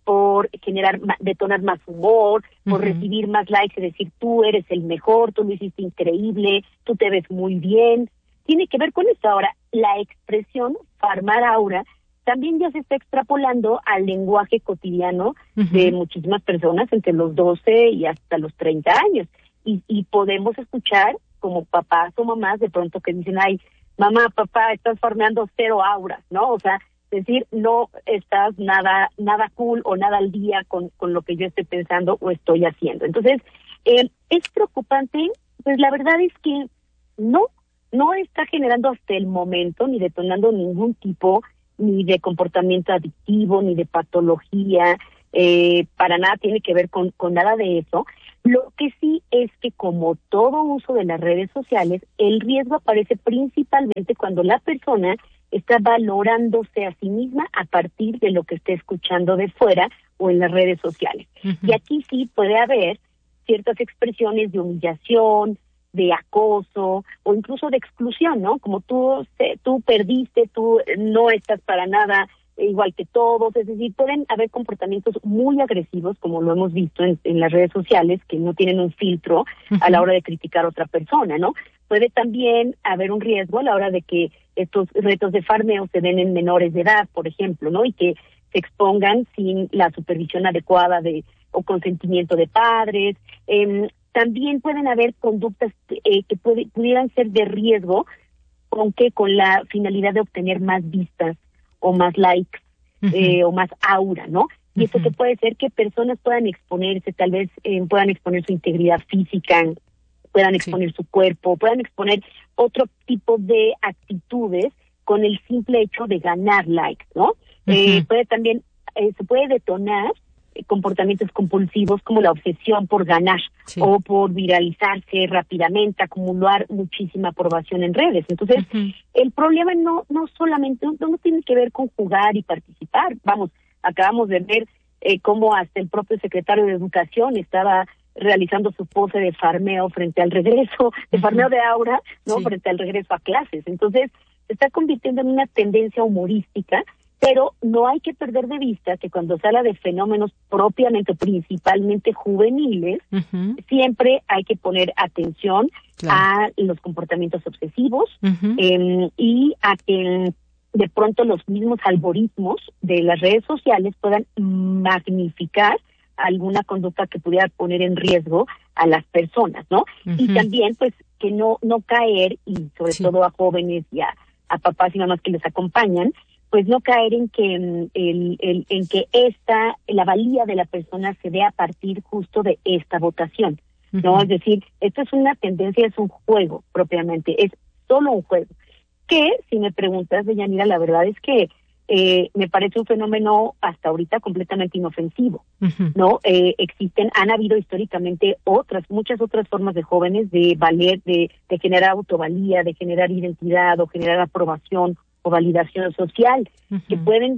por generar, detonar más humor, por Uh-huh. recibir más likes y decir tú eres el mejor, tú lo hiciste increíble, tú te ves muy bien. Tiene que ver con esto. Ahora, la expresión farmar aura también ya se está extrapolando al lenguaje cotidiano Uh-huh. de muchísimas personas entre los doce y hasta los treinta años. Y, y podemos escuchar como papás o mamás de pronto que dicen, ay, mamá, papá, estás farmeando cero auras, ¿no? O sea, decir, no estás nada nada cool o nada al día con, con lo que yo estoy pensando o estoy haciendo. Entonces, eh, es preocupante, pues la verdad es que no, no está generando hasta el momento ni detonando ningún tipo ni de comportamiento adictivo, ni de patología, eh, para nada tiene que ver con, con nada de eso. Lo que sí es que como todo uso de las redes sociales, el riesgo aparece principalmente cuando la persona está valorándose a sí misma a partir de lo que esté escuchando de fuera o en las redes sociales. Uh-huh. Y aquí sí puede haber ciertas expresiones de humillación, de acoso o incluso de exclusión, ¿no? Como tú, tú perdiste, tú no estás para nada igual que todos, es decir, pueden haber comportamientos muy agresivos, como lo hemos visto en, en las redes sociales, que no tienen un filtro uh-huh. a la hora de criticar a otra persona, ¿no? Puede también haber un riesgo a la hora de que estos retos de farmeo se den en menores de edad, por ejemplo, ¿no? Y que se expongan sin la supervisión adecuada de o consentimiento de padres. Eh, también pueden haber conductas eh, que puede, pudieran ser de riesgo, aunque con la finalidad de obtener más vistas o más likes, uh-huh. eh, o más aura, ¿no? Y uh-huh. eso que puede ser que personas puedan exponerse, tal vez eh, puedan exponer su integridad física, puedan exponer sí. su cuerpo, puedan exponer otro tipo de actitudes con el simple hecho de ganar likes, ¿no? Uh-huh. Eh, puede también, eh, se puede detonar comportamientos compulsivos como la obsesión por ganar sí. o por viralizarse rápidamente, acumular muchísima aprobación en redes. Entonces, uh-huh. el problema no no solamente, no, no tiene que ver con jugar y participar. Vamos, acabamos de ver eh, cómo hasta el propio secretario de Educación estaba realizando su pose de farmeo frente al regreso, de uh-huh. farmeo de aura, ¿no? Sí. Frente al regreso a clases. Entonces, se está convirtiendo en una tendencia humorística, pero no hay que perder de vista que cuando se habla de fenómenos propiamente, principalmente juveniles, uh-huh. siempre hay que poner atención claro. a los comportamientos obsesivos uh-huh. eh, y a que de pronto los mismos algoritmos de las redes sociales puedan magnificar alguna conducta que pudiera poner en riesgo a las personas, ¿no? Uh-huh. Y también, pues, que no no caer, y sobre sí. todo a jóvenes y a, a papás y mamás que les acompañan, pues no caer en que el, el, en que esta la valía de la persona se dé a partir justo de esta votación, ¿no? Uh-huh. Es decir, esto es una tendencia, es un juego propiamente, es solo un juego. Que, si me preguntas, Deyanira, la verdad es que eh, me parece un fenómeno hasta ahorita completamente inofensivo, uh-huh. ¿no? Eh, existen, han habido históricamente otras, muchas otras formas de jóvenes de valer, de, de generar autovalía, de generar identidad o generar aprobación o validación social, uh-huh. que pueden,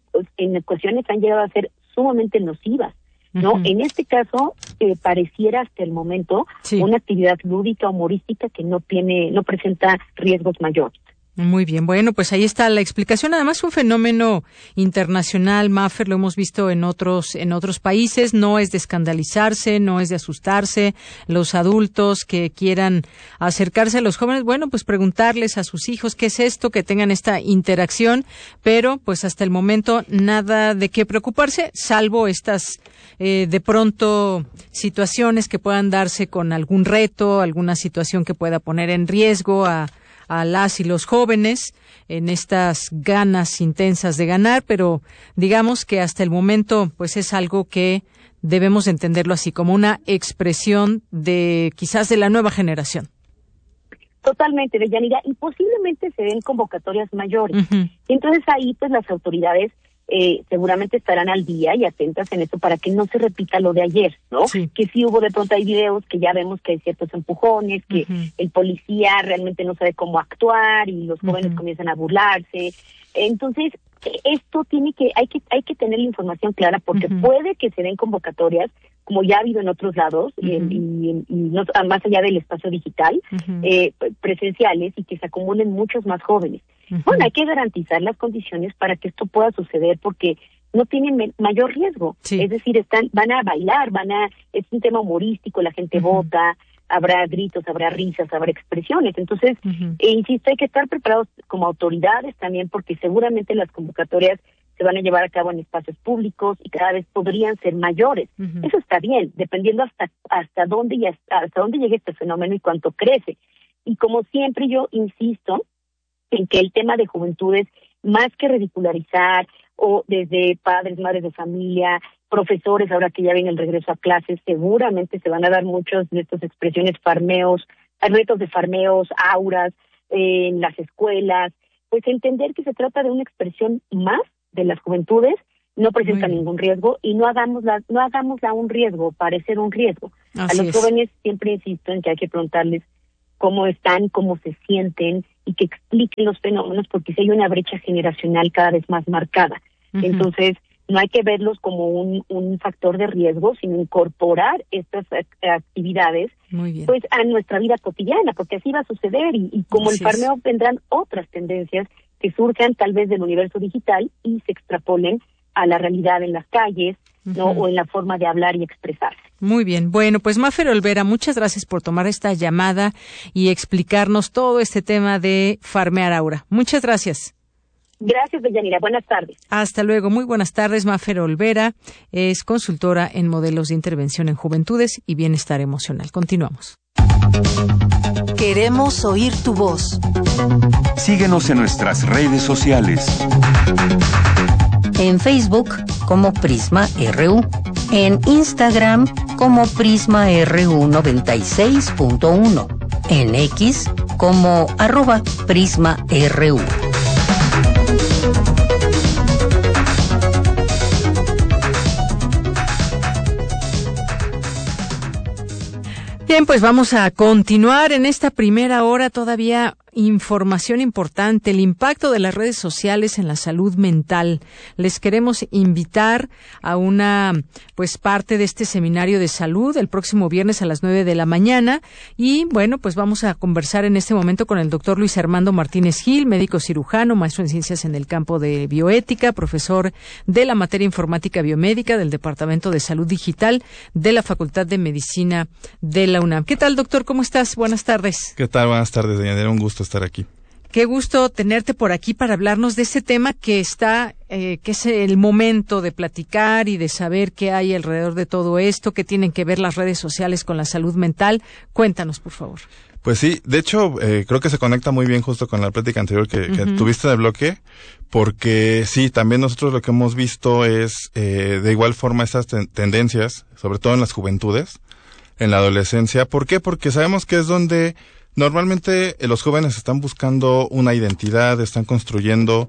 en ocasiones han llegado a ser sumamente nocivas, ¿no? Uh-huh. En este caso, eh, pareciera hasta el momento sí. una actividad lúdica, humorística, que no tiene, no presenta riesgos mayores. Muy bien, bueno, pues ahí está la explicación. Además, un fenómeno internacional, Mafer, lo hemos visto en otros en otros países. No es de escandalizarse, no es de asustarse. Los adultos que quieran acercarse a los jóvenes, bueno, pues preguntarles a sus hijos qué es esto, que tengan esta interacción, pero pues hasta el momento nada de qué preocuparse, salvo estas eh, de pronto situaciones que puedan darse con algún reto, alguna situación que pueda poner en riesgo a a las y los jóvenes en estas ganas intensas de ganar, pero digamos que hasta el momento pues es algo que debemos entenderlo así como una expresión de quizás de la nueva generación. Totalmente, Deyanira, y posiblemente se den convocatorias mayores. Uh-huh. Entonces ahí pues las autoridades Eh, seguramente estarán al día y atentas en eso para que no se repita lo de ayer, ¿no? Sí. Que sí hubo de pronto, hay videos que ya vemos que hay ciertos empujones, que uh-huh. el policía realmente no sabe cómo actuar y los jóvenes uh-huh. comienzan a burlarse. Entonces, esto tiene que, hay que, hay que tener la información clara porque uh-huh. puede que se den convocatorias, como ya ha habido en otros lados, uh-huh. y, y, y no, más allá del espacio digital, uh-huh. eh, presenciales, y que se acumulen muchos más jóvenes. Uh-huh. Bueno, hay que garantizar las condiciones para que esto pueda suceder, porque no tienen me- mayor riesgo. Sí. Es decir, están, van a bailar, van a, es un tema humorístico, la gente uh-huh. vota, habrá gritos, habrá risas, habrá expresiones. Entonces, uh-huh. eh, insisto, hay que estar preparados como autoridades también, porque seguramente las convocatorias se van a llevar a cabo en espacios públicos y cada vez podrían ser mayores. Uh-huh. Eso está bien, dependiendo hasta hasta dónde y hasta, hasta dónde llegue este fenómeno y cuánto crece. Y como siempre yo insisto en que el tema de juventudes, más que ridicularizar, o desde padres, madres de familia, profesores, ahora que ya viene el regreso a clases, seguramente se van a dar muchas de estas expresiones, farmeos, retos de farmeos, auras, eh, en las escuelas, pues entender que se trata de una expresión más de las juventudes, no presenta ningún riesgo y no hagámosla, no hagámosla un riesgo, parecer un riesgo. Así a los es. Jóvenes siempre insisto en que hay que preguntarles cómo están, cómo se sienten y que expliquen los fenómenos, porque si hay una brecha generacional cada vez más marcada. Uh-huh. Entonces, no hay que verlos como un, un factor de riesgo, sino incorporar estas actividades pues a nuestra vida cotidiana, porque así va a suceder y, y como así el farmeo es. Vendrán otras tendencias que surjan tal vez del universo digital y se extrapolen a la realidad en las calles, ¿no? Uh-huh. O en la forma de hablar y expresarse. Muy bien. Bueno, pues Mafer Olvera, muchas gracias por tomar esta llamada y explicarnos todo este tema de farmear aura. Muchas gracias. Gracias, Deyanira. Buenas tardes. Hasta luego. Muy buenas tardes. Mafer Olvera es consultora en modelos de intervención en juventudes y bienestar emocional. Continuamos. Queremos oír tu voz. Síguenos en nuestras redes sociales. En Facebook como Prisma R U. En Instagram como Prisma R U noventa y seis punto uno. En X como arroba Prisma R U. Bien, pues vamos a continuar en esta primera hora. Todavía información importante, el impacto de las redes sociales en la salud mental. Les queremos invitar a una pues parte de este seminario de salud el próximo viernes a las nueve de la mañana y bueno, pues vamos a conversar en este momento con el doctor Luis Armando Martínez Gil, médico cirujano, maestro en ciencias en el campo de bioética, profesor de la materia informática biomédica del Departamento de Salud Digital de la Facultad de Medicina de la UNAM. ¿Qué tal, doctor? ¿Cómo estás? Buenas tardes. ¿Qué tal? Buenas tardes, Deyanira. Un gusto estar aquí. Qué gusto tenerte por aquí para hablarnos de ese tema que está, eh, que es el momento de platicar y de saber qué hay alrededor de todo esto, qué tienen que ver las redes sociales con la salud mental. Cuéntanos, por favor. Pues sí, de hecho, eh, creo que se conecta muy bien justo con la plática anterior que, uh-huh. que tuviste en el bloque, porque sí, también nosotros lo que hemos visto es, eh, de igual forma, estas ten- tendencias, sobre todo en las juventudes, en la adolescencia. ¿Por qué? Porque sabemos que es donde normalmente eh, los jóvenes están buscando una identidad, están construyendo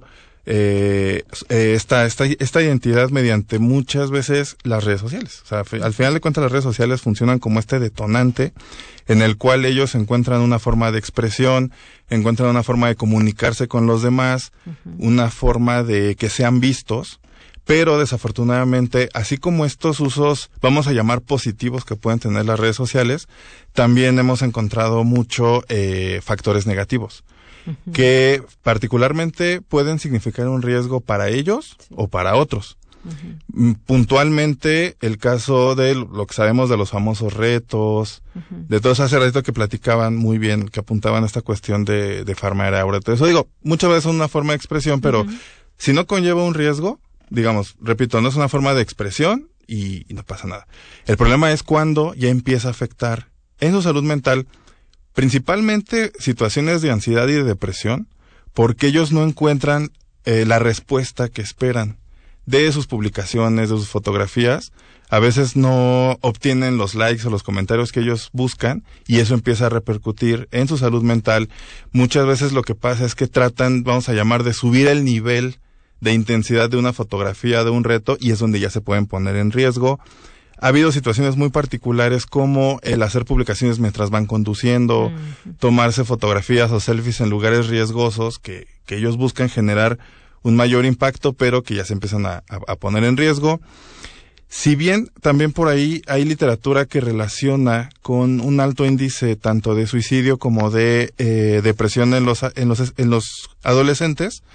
eh, eh, esta, esta, esta identidad mediante muchas veces las redes sociales. O sea, f- al final de cuentas las redes sociales funcionan como este detonante en el cual ellos encuentran una forma de expresión, encuentran una forma de comunicarse con los demás, uh-huh. una forma de que sean vistos. Pero desafortunadamente, así como estos usos, vamos a llamar positivos que pueden tener las redes sociales, también hemos encontrado mucho eh, factores negativos, uh-huh. que particularmente pueden significar un riesgo para ellos sí. o para otros. Uh-huh. Puntualmente, el caso de lo que sabemos de los famosos retos, uh-huh. de todos hace ratito que platicaban muy bien, que apuntaban a esta cuestión de, de farmear aura. Entonces, eso digo, muchas veces es una forma de expresión, pero uh-huh. si no conlleva un riesgo, digamos, repito, no es una forma de expresión y, y no pasa nada. El problema es cuando ya empieza a afectar en su salud mental, principalmente situaciones de ansiedad y de depresión, porque ellos no encuentran eh, la respuesta que esperan de sus publicaciones, de sus fotografías. A veces no obtienen los likes o los comentarios que ellos buscan y eso empieza a repercutir en su salud mental. Muchas veces lo que pasa es que tratan, vamos a llamar, de subir el nivel de intensidad de una fotografía, de un reto, y es donde ya se pueden poner en riesgo. Ha habido situaciones muy particulares como el hacer publicaciones mientras van conduciendo, mm. tomarse fotografías o selfies en lugares riesgosos que, que ellos buscan generar un mayor impacto, pero que ya se empiezan a, a, a poner en riesgo. Si bien también por ahí hay literatura que relaciona con un alto índice tanto de suicidio como de eh, depresión en los, en los, en los adolescentes,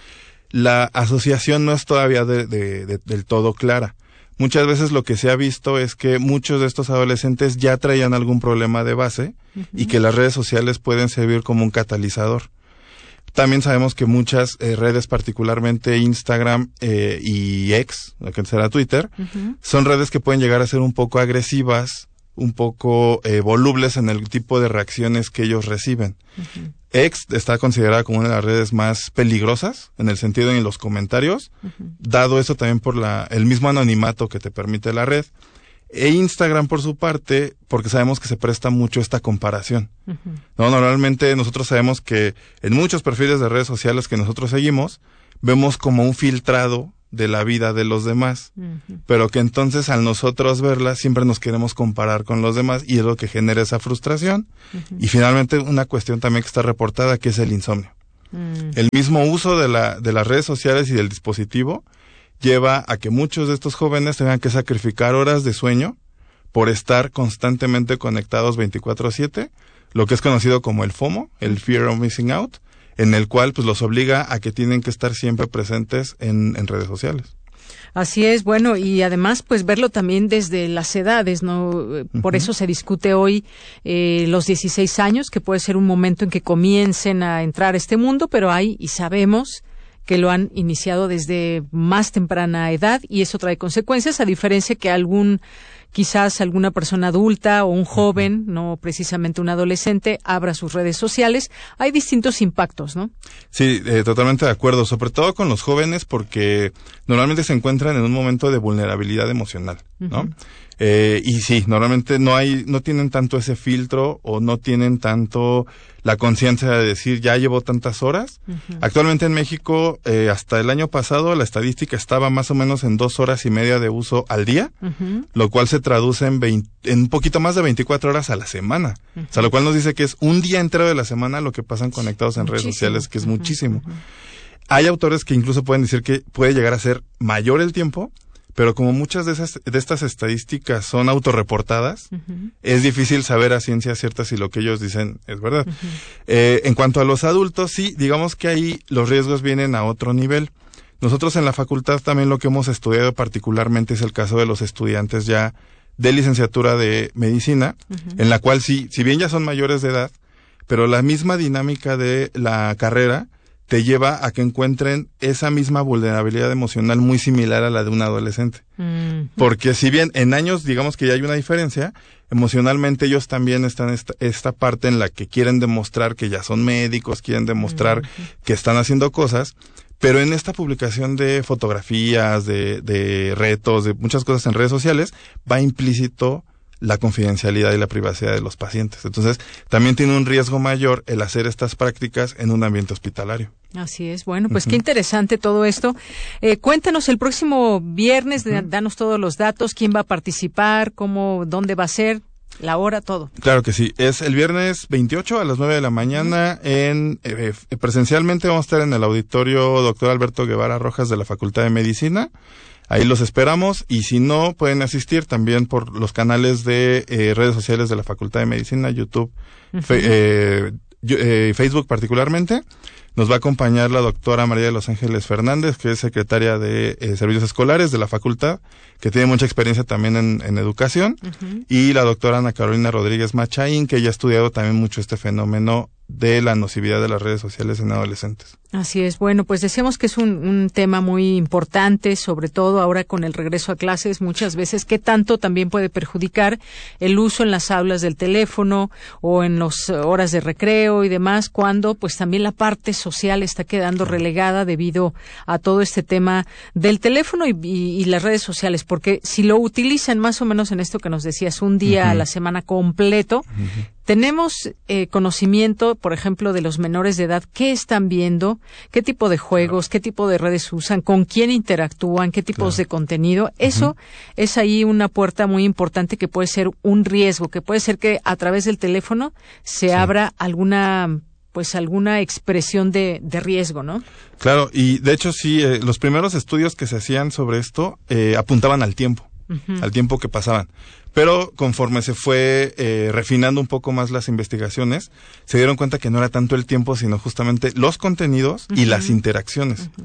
la asociación no es todavía de, de, de, del todo clara. Muchas veces lo que se ha visto es que muchos de estos adolescentes ya traían algún problema de base uh-huh. y que las redes sociales pueden servir como un catalizador. También sabemos que muchas eh, redes, particularmente Instagram eh, y X, lo que será Twitter, uh-huh. son redes que pueden llegar a ser un poco agresivas, un poco eh, volubles en el tipo de reacciones que ellos reciben. Uh-huh. X está considerada como una de las redes más peligrosas, en el sentido en los comentarios, uh-huh. dado eso también por la el mismo anonimato que te permite la red. E Instagram, por su parte, porque sabemos que se presta mucho esta comparación. Uh-huh. No, normalmente nosotros sabemos que en muchos perfiles de redes sociales que nosotros seguimos, vemos como un filtrado de la vida de los demás, uh-huh. pero que entonces al nosotros verla siempre nos queremos comparar con los demás y es lo que genera esa frustración. Uh-huh. Y finalmente una cuestión también que está reportada, que es el insomnio. Uh-huh. El mismo uso de la de las redes sociales y del dispositivo lleva a que muchos de estos jóvenes tengan que sacrificar horas de sueño por estar constantemente conectados veinticuatro siete, lo que es conocido como el FOMO, el Fear of Missing Out, en el cual pues los obliga a que tienen que estar siempre presentes en, en redes sociales. Así es, bueno, y además pues verlo también desde las edades, ¿no? Por uh-huh. eso se discute hoy eh, los dieciséis años, que puede ser un momento en que comiencen a entrar a este mundo, pero hay, y sabemos que lo han iniciado desde más temprana edad y eso trae consecuencias, a diferencia que algún quizás alguna persona adulta o un joven, no precisamente un adolescente, abra sus redes sociales. Hay distintos impactos, ¿no? Sí, eh, totalmente de acuerdo, sobre todo con los jóvenes, porque normalmente se encuentran en un momento de vulnerabilidad emocional, ¿no? Uh-huh. Eh, y sí, normalmente no hay, no tienen tanto ese filtro o no tienen tanto la conciencia de decir, ya llevo tantas horas. Uh-huh. Actualmente en México, eh, hasta el año pasado, la estadística estaba más o menos en dos horas y media de uso al día, uh-huh. lo cual se traduce en, veinte, en un poquito más de veinticuatro horas a la semana. Uh-huh. O sea, lo cual nos dice que es un día entero de la semana lo que pasan conectados en muchísimo. Redes sociales, que es uh-huh. muchísimo. Uh-huh. Hay autores que incluso pueden decir que puede llegar a ser mayor el tiempo, pero como muchas de esas de estas estadísticas son autorreportadas, uh-huh. es difícil saber a ciencia cierta si lo que ellos dicen es verdad. Uh-huh. Eh, en cuanto a los adultos, sí, digamos que ahí los riesgos vienen a otro nivel. Nosotros en la facultad también lo que hemos estudiado particularmente es el caso de los estudiantes ya de licenciatura de medicina, uh-huh. en la cual sí, si bien ya son mayores de edad, pero la misma dinámica de la carrera te lleva a que encuentren esa misma vulnerabilidad emocional muy similar a la de un adolescente. Mm. Porque si bien en años digamos que ya hay una diferencia, emocionalmente ellos también están esta, esta parte en la que quieren demostrar que ya son médicos, quieren demostrar mm. que están haciendo cosas, pero en esta publicación de fotografías, de, de retos, de muchas cosas en redes sociales, va implícito la confidencialidad y la privacidad de los pacientes. Entonces, también tiene un riesgo mayor el hacer estas prácticas en un ambiente hospitalario. Así es. Bueno, pues uh-huh. qué interesante todo esto. Eh, cuéntanos el próximo viernes, uh-huh. danos todos los datos, quién va a participar, cómo, dónde va a ser, la hora, todo. Claro que sí. Es el viernes veintiocho a las nueve de la mañana. Uh-huh. en eh, Presencialmente vamos a estar en el auditorio doctor Alberto Guevara Rojas de la Facultad de Medicina. Ahí los esperamos y si no, pueden asistir también por los canales de eh, redes sociales de la Facultad de Medicina, YouTube, uh-huh. fe, eh, eh, Facebook particularmente. Nos va a acompañar la doctora María de los Ángeles Fernández, que es secretaria de eh, Servicios Escolares de la facultad, que tiene mucha experiencia también en, en educación, uh-huh. y la doctora Ana Carolina Rodríguez Machaín, que ya ha estudiado también mucho este fenómeno de la nocividad de las redes sociales en adolescentes. Así es. Bueno, pues decíamos que es un, un tema muy importante, sobre todo ahora con el regreso a clases, muchas veces, ¿qué tanto también puede perjudicar el uso en las aulas del teléfono o en las horas de recreo y demás, cuando pues también la parte social está quedando relegada debido a todo este tema del teléfono y, y, y las redes sociales? Porque si lo utilizan más o menos en esto que nos decías, un día uh-huh. a la semana completo, uh-huh. tenemos eh, conocimiento, por ejemplo, de los menores de edad, qué están viendo, qué tipo de juegos, qué tipo de redes usan, con quién interactúan, qué tipos claro. de contenido. Eso uh-huh. es ahí una puerta muy importante que puede ser un riesgo, que puede ser que a través del teléfono se sí. abra alguna pues alguna expresión de, de riesgo, ¿no? Claro, y de hecho sí, eh, los primeros estudios que se hacían sobre esto eh, apuntaban al tiempo, uh-huh. al tiempo que pasaban. Pero conforme se fue eh, refinando un poco más las investigaciones, se dieron cuenta que no era tanto el tiempo, sino justamente los contenidos uh-huh. y las interacciones. Uh-huh.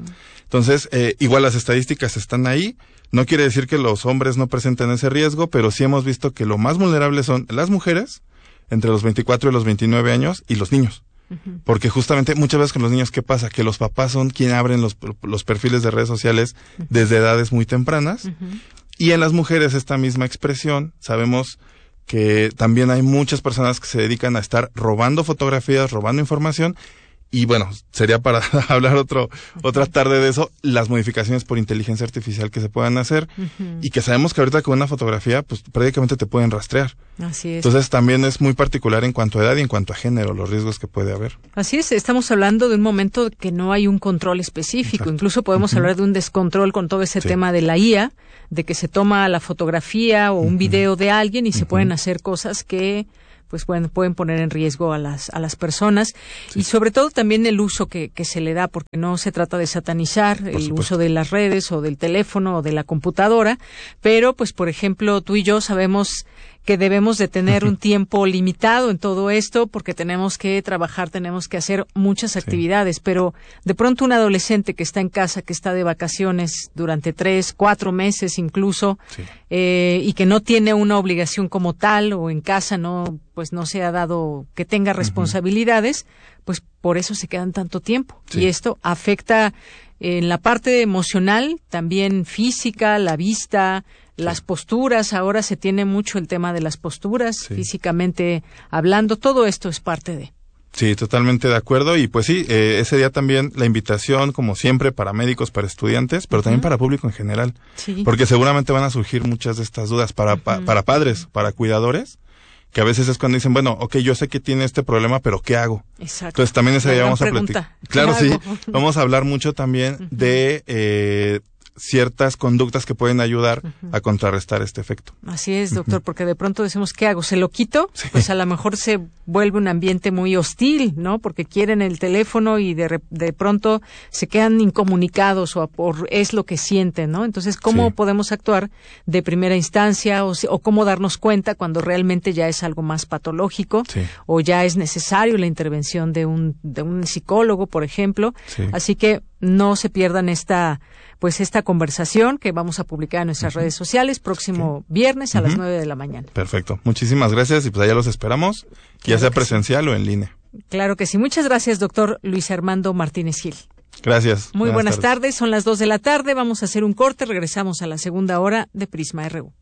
Entonces, eh, igual las estadísticas están ahí. No quiere decir que los hombres no presenten ese riesgo, pero sí hemos visto que lo más vulnerables son las mujeres, entre los veinticuatro y los veintinueve años, y los niños. Uh-huh. Porque justamente muchas veces con los niños, ¿qué pasa? Que los papás son quienes abren los, los perfiles de redes sociales uh-huh. desde edades muy tempranas. Uh-huh. Y en las mujeres esta misma expresión, sabemos que también hay muchas personas que se dedican a estar robando fotografías, robando información. Y bueno, sería para hablar otro otra tarde de eso, las modificaciones por inteligencia artificial que se puedan hacer uh-huh. y que sabemos que ahorita con una fotografía pues prácticamente te pueden rastrear. Así es. Entonces también es muy particular en cuanto a edad y en cuanto a género, los riesgos que puede haber. Así es, estamos hablando de un momento que no hay un control específico. Exacto. Incluso podemos uh-huh. hablar de un descontrol con todo ese sí. tema de la I A, de que se toma la fotografía o un uh-huh. video de alguien y uh-huh. se pueden hacer cosas que pues pueden, pueden poner en riesgo a las a las personas sí. y sobre todo también el uso que, que se le da, porque no se trata de satanizar por el supuesto. Uso de las redes o del teléfono o de la computadora, pero pues por ejemplo tú y yo sabemos que debemos de tener un tiempo limitado en todo esto porque tenemos que trabajar, tenemos que hacer muchas actividades, sí. pero de pronto un adolescente que está en casa, que está de vacaciones durante tres, cuatro meses incluso, sí. eh, y que no tiene una obligación como tal o en casa no, pues no se ha dado que tenga responsabilidades, uh-huh. pues por eso se quedan tanto tiempo sí. y esto afecta en la parte emocional, también física, la vista, las posturas, ahora se tiene mucho el tema de las posturas, sí. físicamente hablando, todo esto es parte de. Sí, totalmente de acuerdo, y pues sí, eh, ese día también la invitación, como siempre, para médicos, para estudiantes, pero uh-huh. también para público en general, sí. porque seguramente van a surgir muchas de estas dudas para, uh-huh. pa, para padres, para cuidadores, que a veces es cuando dicen, bueno, ok, yo sé que tiene este problema, pero ¿qué hago? Exacto. Entonces también ese día vamos a platicar. Claro, sí, vamos a hablar mucho también uh-huh. de eh, ciertas conductas que pueden ayudar uh-huh. a contrarrestar este efecto. Así es, doctor, uh-huh. porque de pronto decimos, ¿qué hago? ¿Se lo quito? Sí. Pues a lo mejor se vuelve un ambiente muy hostil, ¿no? Porque quieren el teléfono y de, de pronto se quedan incomunicados o por, es lo que sienten, ¿no? Entonces, ¿cómo sí. podemos actuar de primera instancia o, o cómo darnos cuenta cuando realmente ya es algo más patológico sí. o ya es necesario la intervención de un, de un psicólogo, por ejemplo? Sí. Así que no se pierdan esta pues esta conversación que vamos a publicar en nuestras uh-huh. redes sociales próximo sí. viernes a uh-huh. las nueve de la mañana. Perfecto. Muchísimas gracias y pues allá los esperamos, claro ya sea presencial sí. o en línea. Claro que sí. Muchas gracias, doctor Luis Armando Martínez Gil. Gracias. Muy buenas, buenas tardes. tardes. Son las dos de la tarde. Vamos a hacer un corte. Regresamos a la segunda hora de Prisma R U.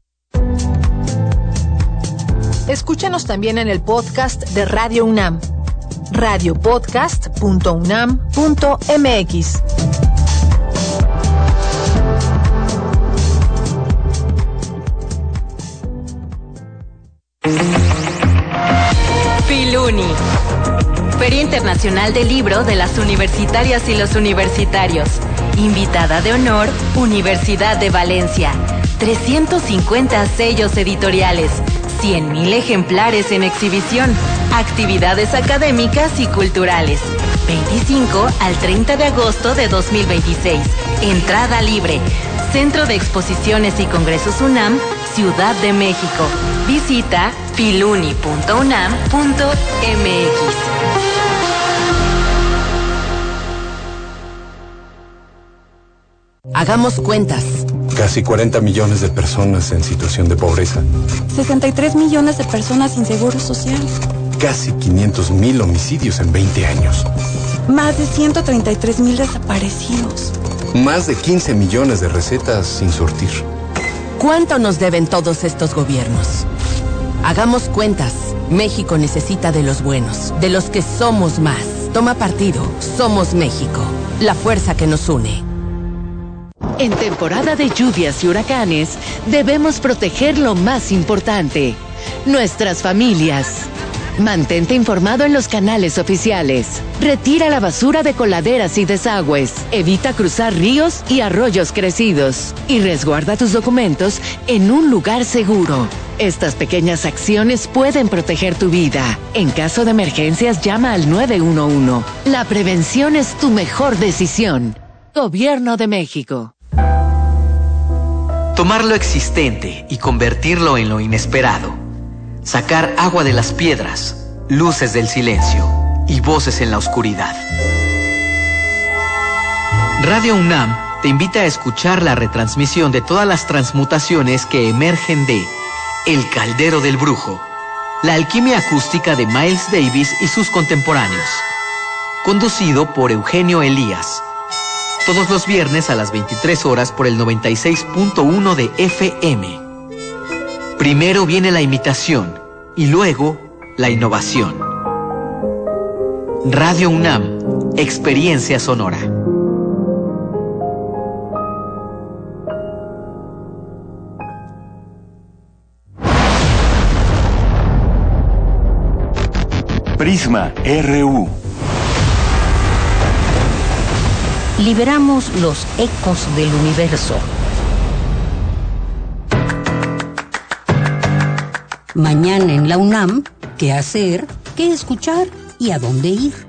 Escúchanos también en el podcast de Radio UNAM. radio podcast punto unam punto m x. Filuni, Feria Internacional del Libro de las Universitarias y los Universitarios. Invitada de honor, Universidad de Valencia. trescientos cincuenta sellos editoriales, cien mil ejemplares en exhibición, actividades académicas y culturales. veinticinco al treinta de agosto de dos mil veintiséis. Entrada libre. Centro de Exposiciones y Congresos UNAM, Ciudad de México. Visita filuni punto unam punto m x. Hagamos cuentas. Casi cuarenta millones de personas en situación de pobreza. sesenta y tres millones de personas sin seguro social. Casi quinientos mil homicidios en veinte años. Más de ciento treinta y tres mil desaparecidos. Más de quince millones de recetas sin surtir. ¿Cuánto nos deben todos estos gobiernos? Hagamos cuentas. México necesita de los buenos, de los que somos más. Toma partido. Somos México. La fuerza que nos une. En temporada de lluvias y huracanes, debemos proteger lo más importante, nuestras familias. Mantente informado en los canales oficiales. Retira la basura de coladeras y desagües. Evita cruzar ríos y arroyos crecidos. Y resguarda tus documentos en un lugar seguro. Estas pequeñas acciones pueden proteger tu vida. En caso de emergencias, llama al nueve uno uno. La prevención es tu mejor decisión. Gobierno de México. Tomar lo existente y convertirlo en lo inesperado. Sacar agua de las piedras, luces del silencio y voces en la oscuridad. Radio UNAM te invita a escuchar la retransmisión de todas las transmutaciones que emergen de El Caldero del Brujo, la alquimia acústica de Miles Davis y sus contemporáneos, conducido por Eugenio Elías, todos los viernes a las veintitrés horas por el noventa y seis punto uno de F M. Primero viene la imitación y luego la innovación. Radio UNAM, experiencia sonora. Prisma R U. Liberamos los ecos del universo. Mañana en la UNAM, ¿qué hacer, qué escuchar y a dónde ir?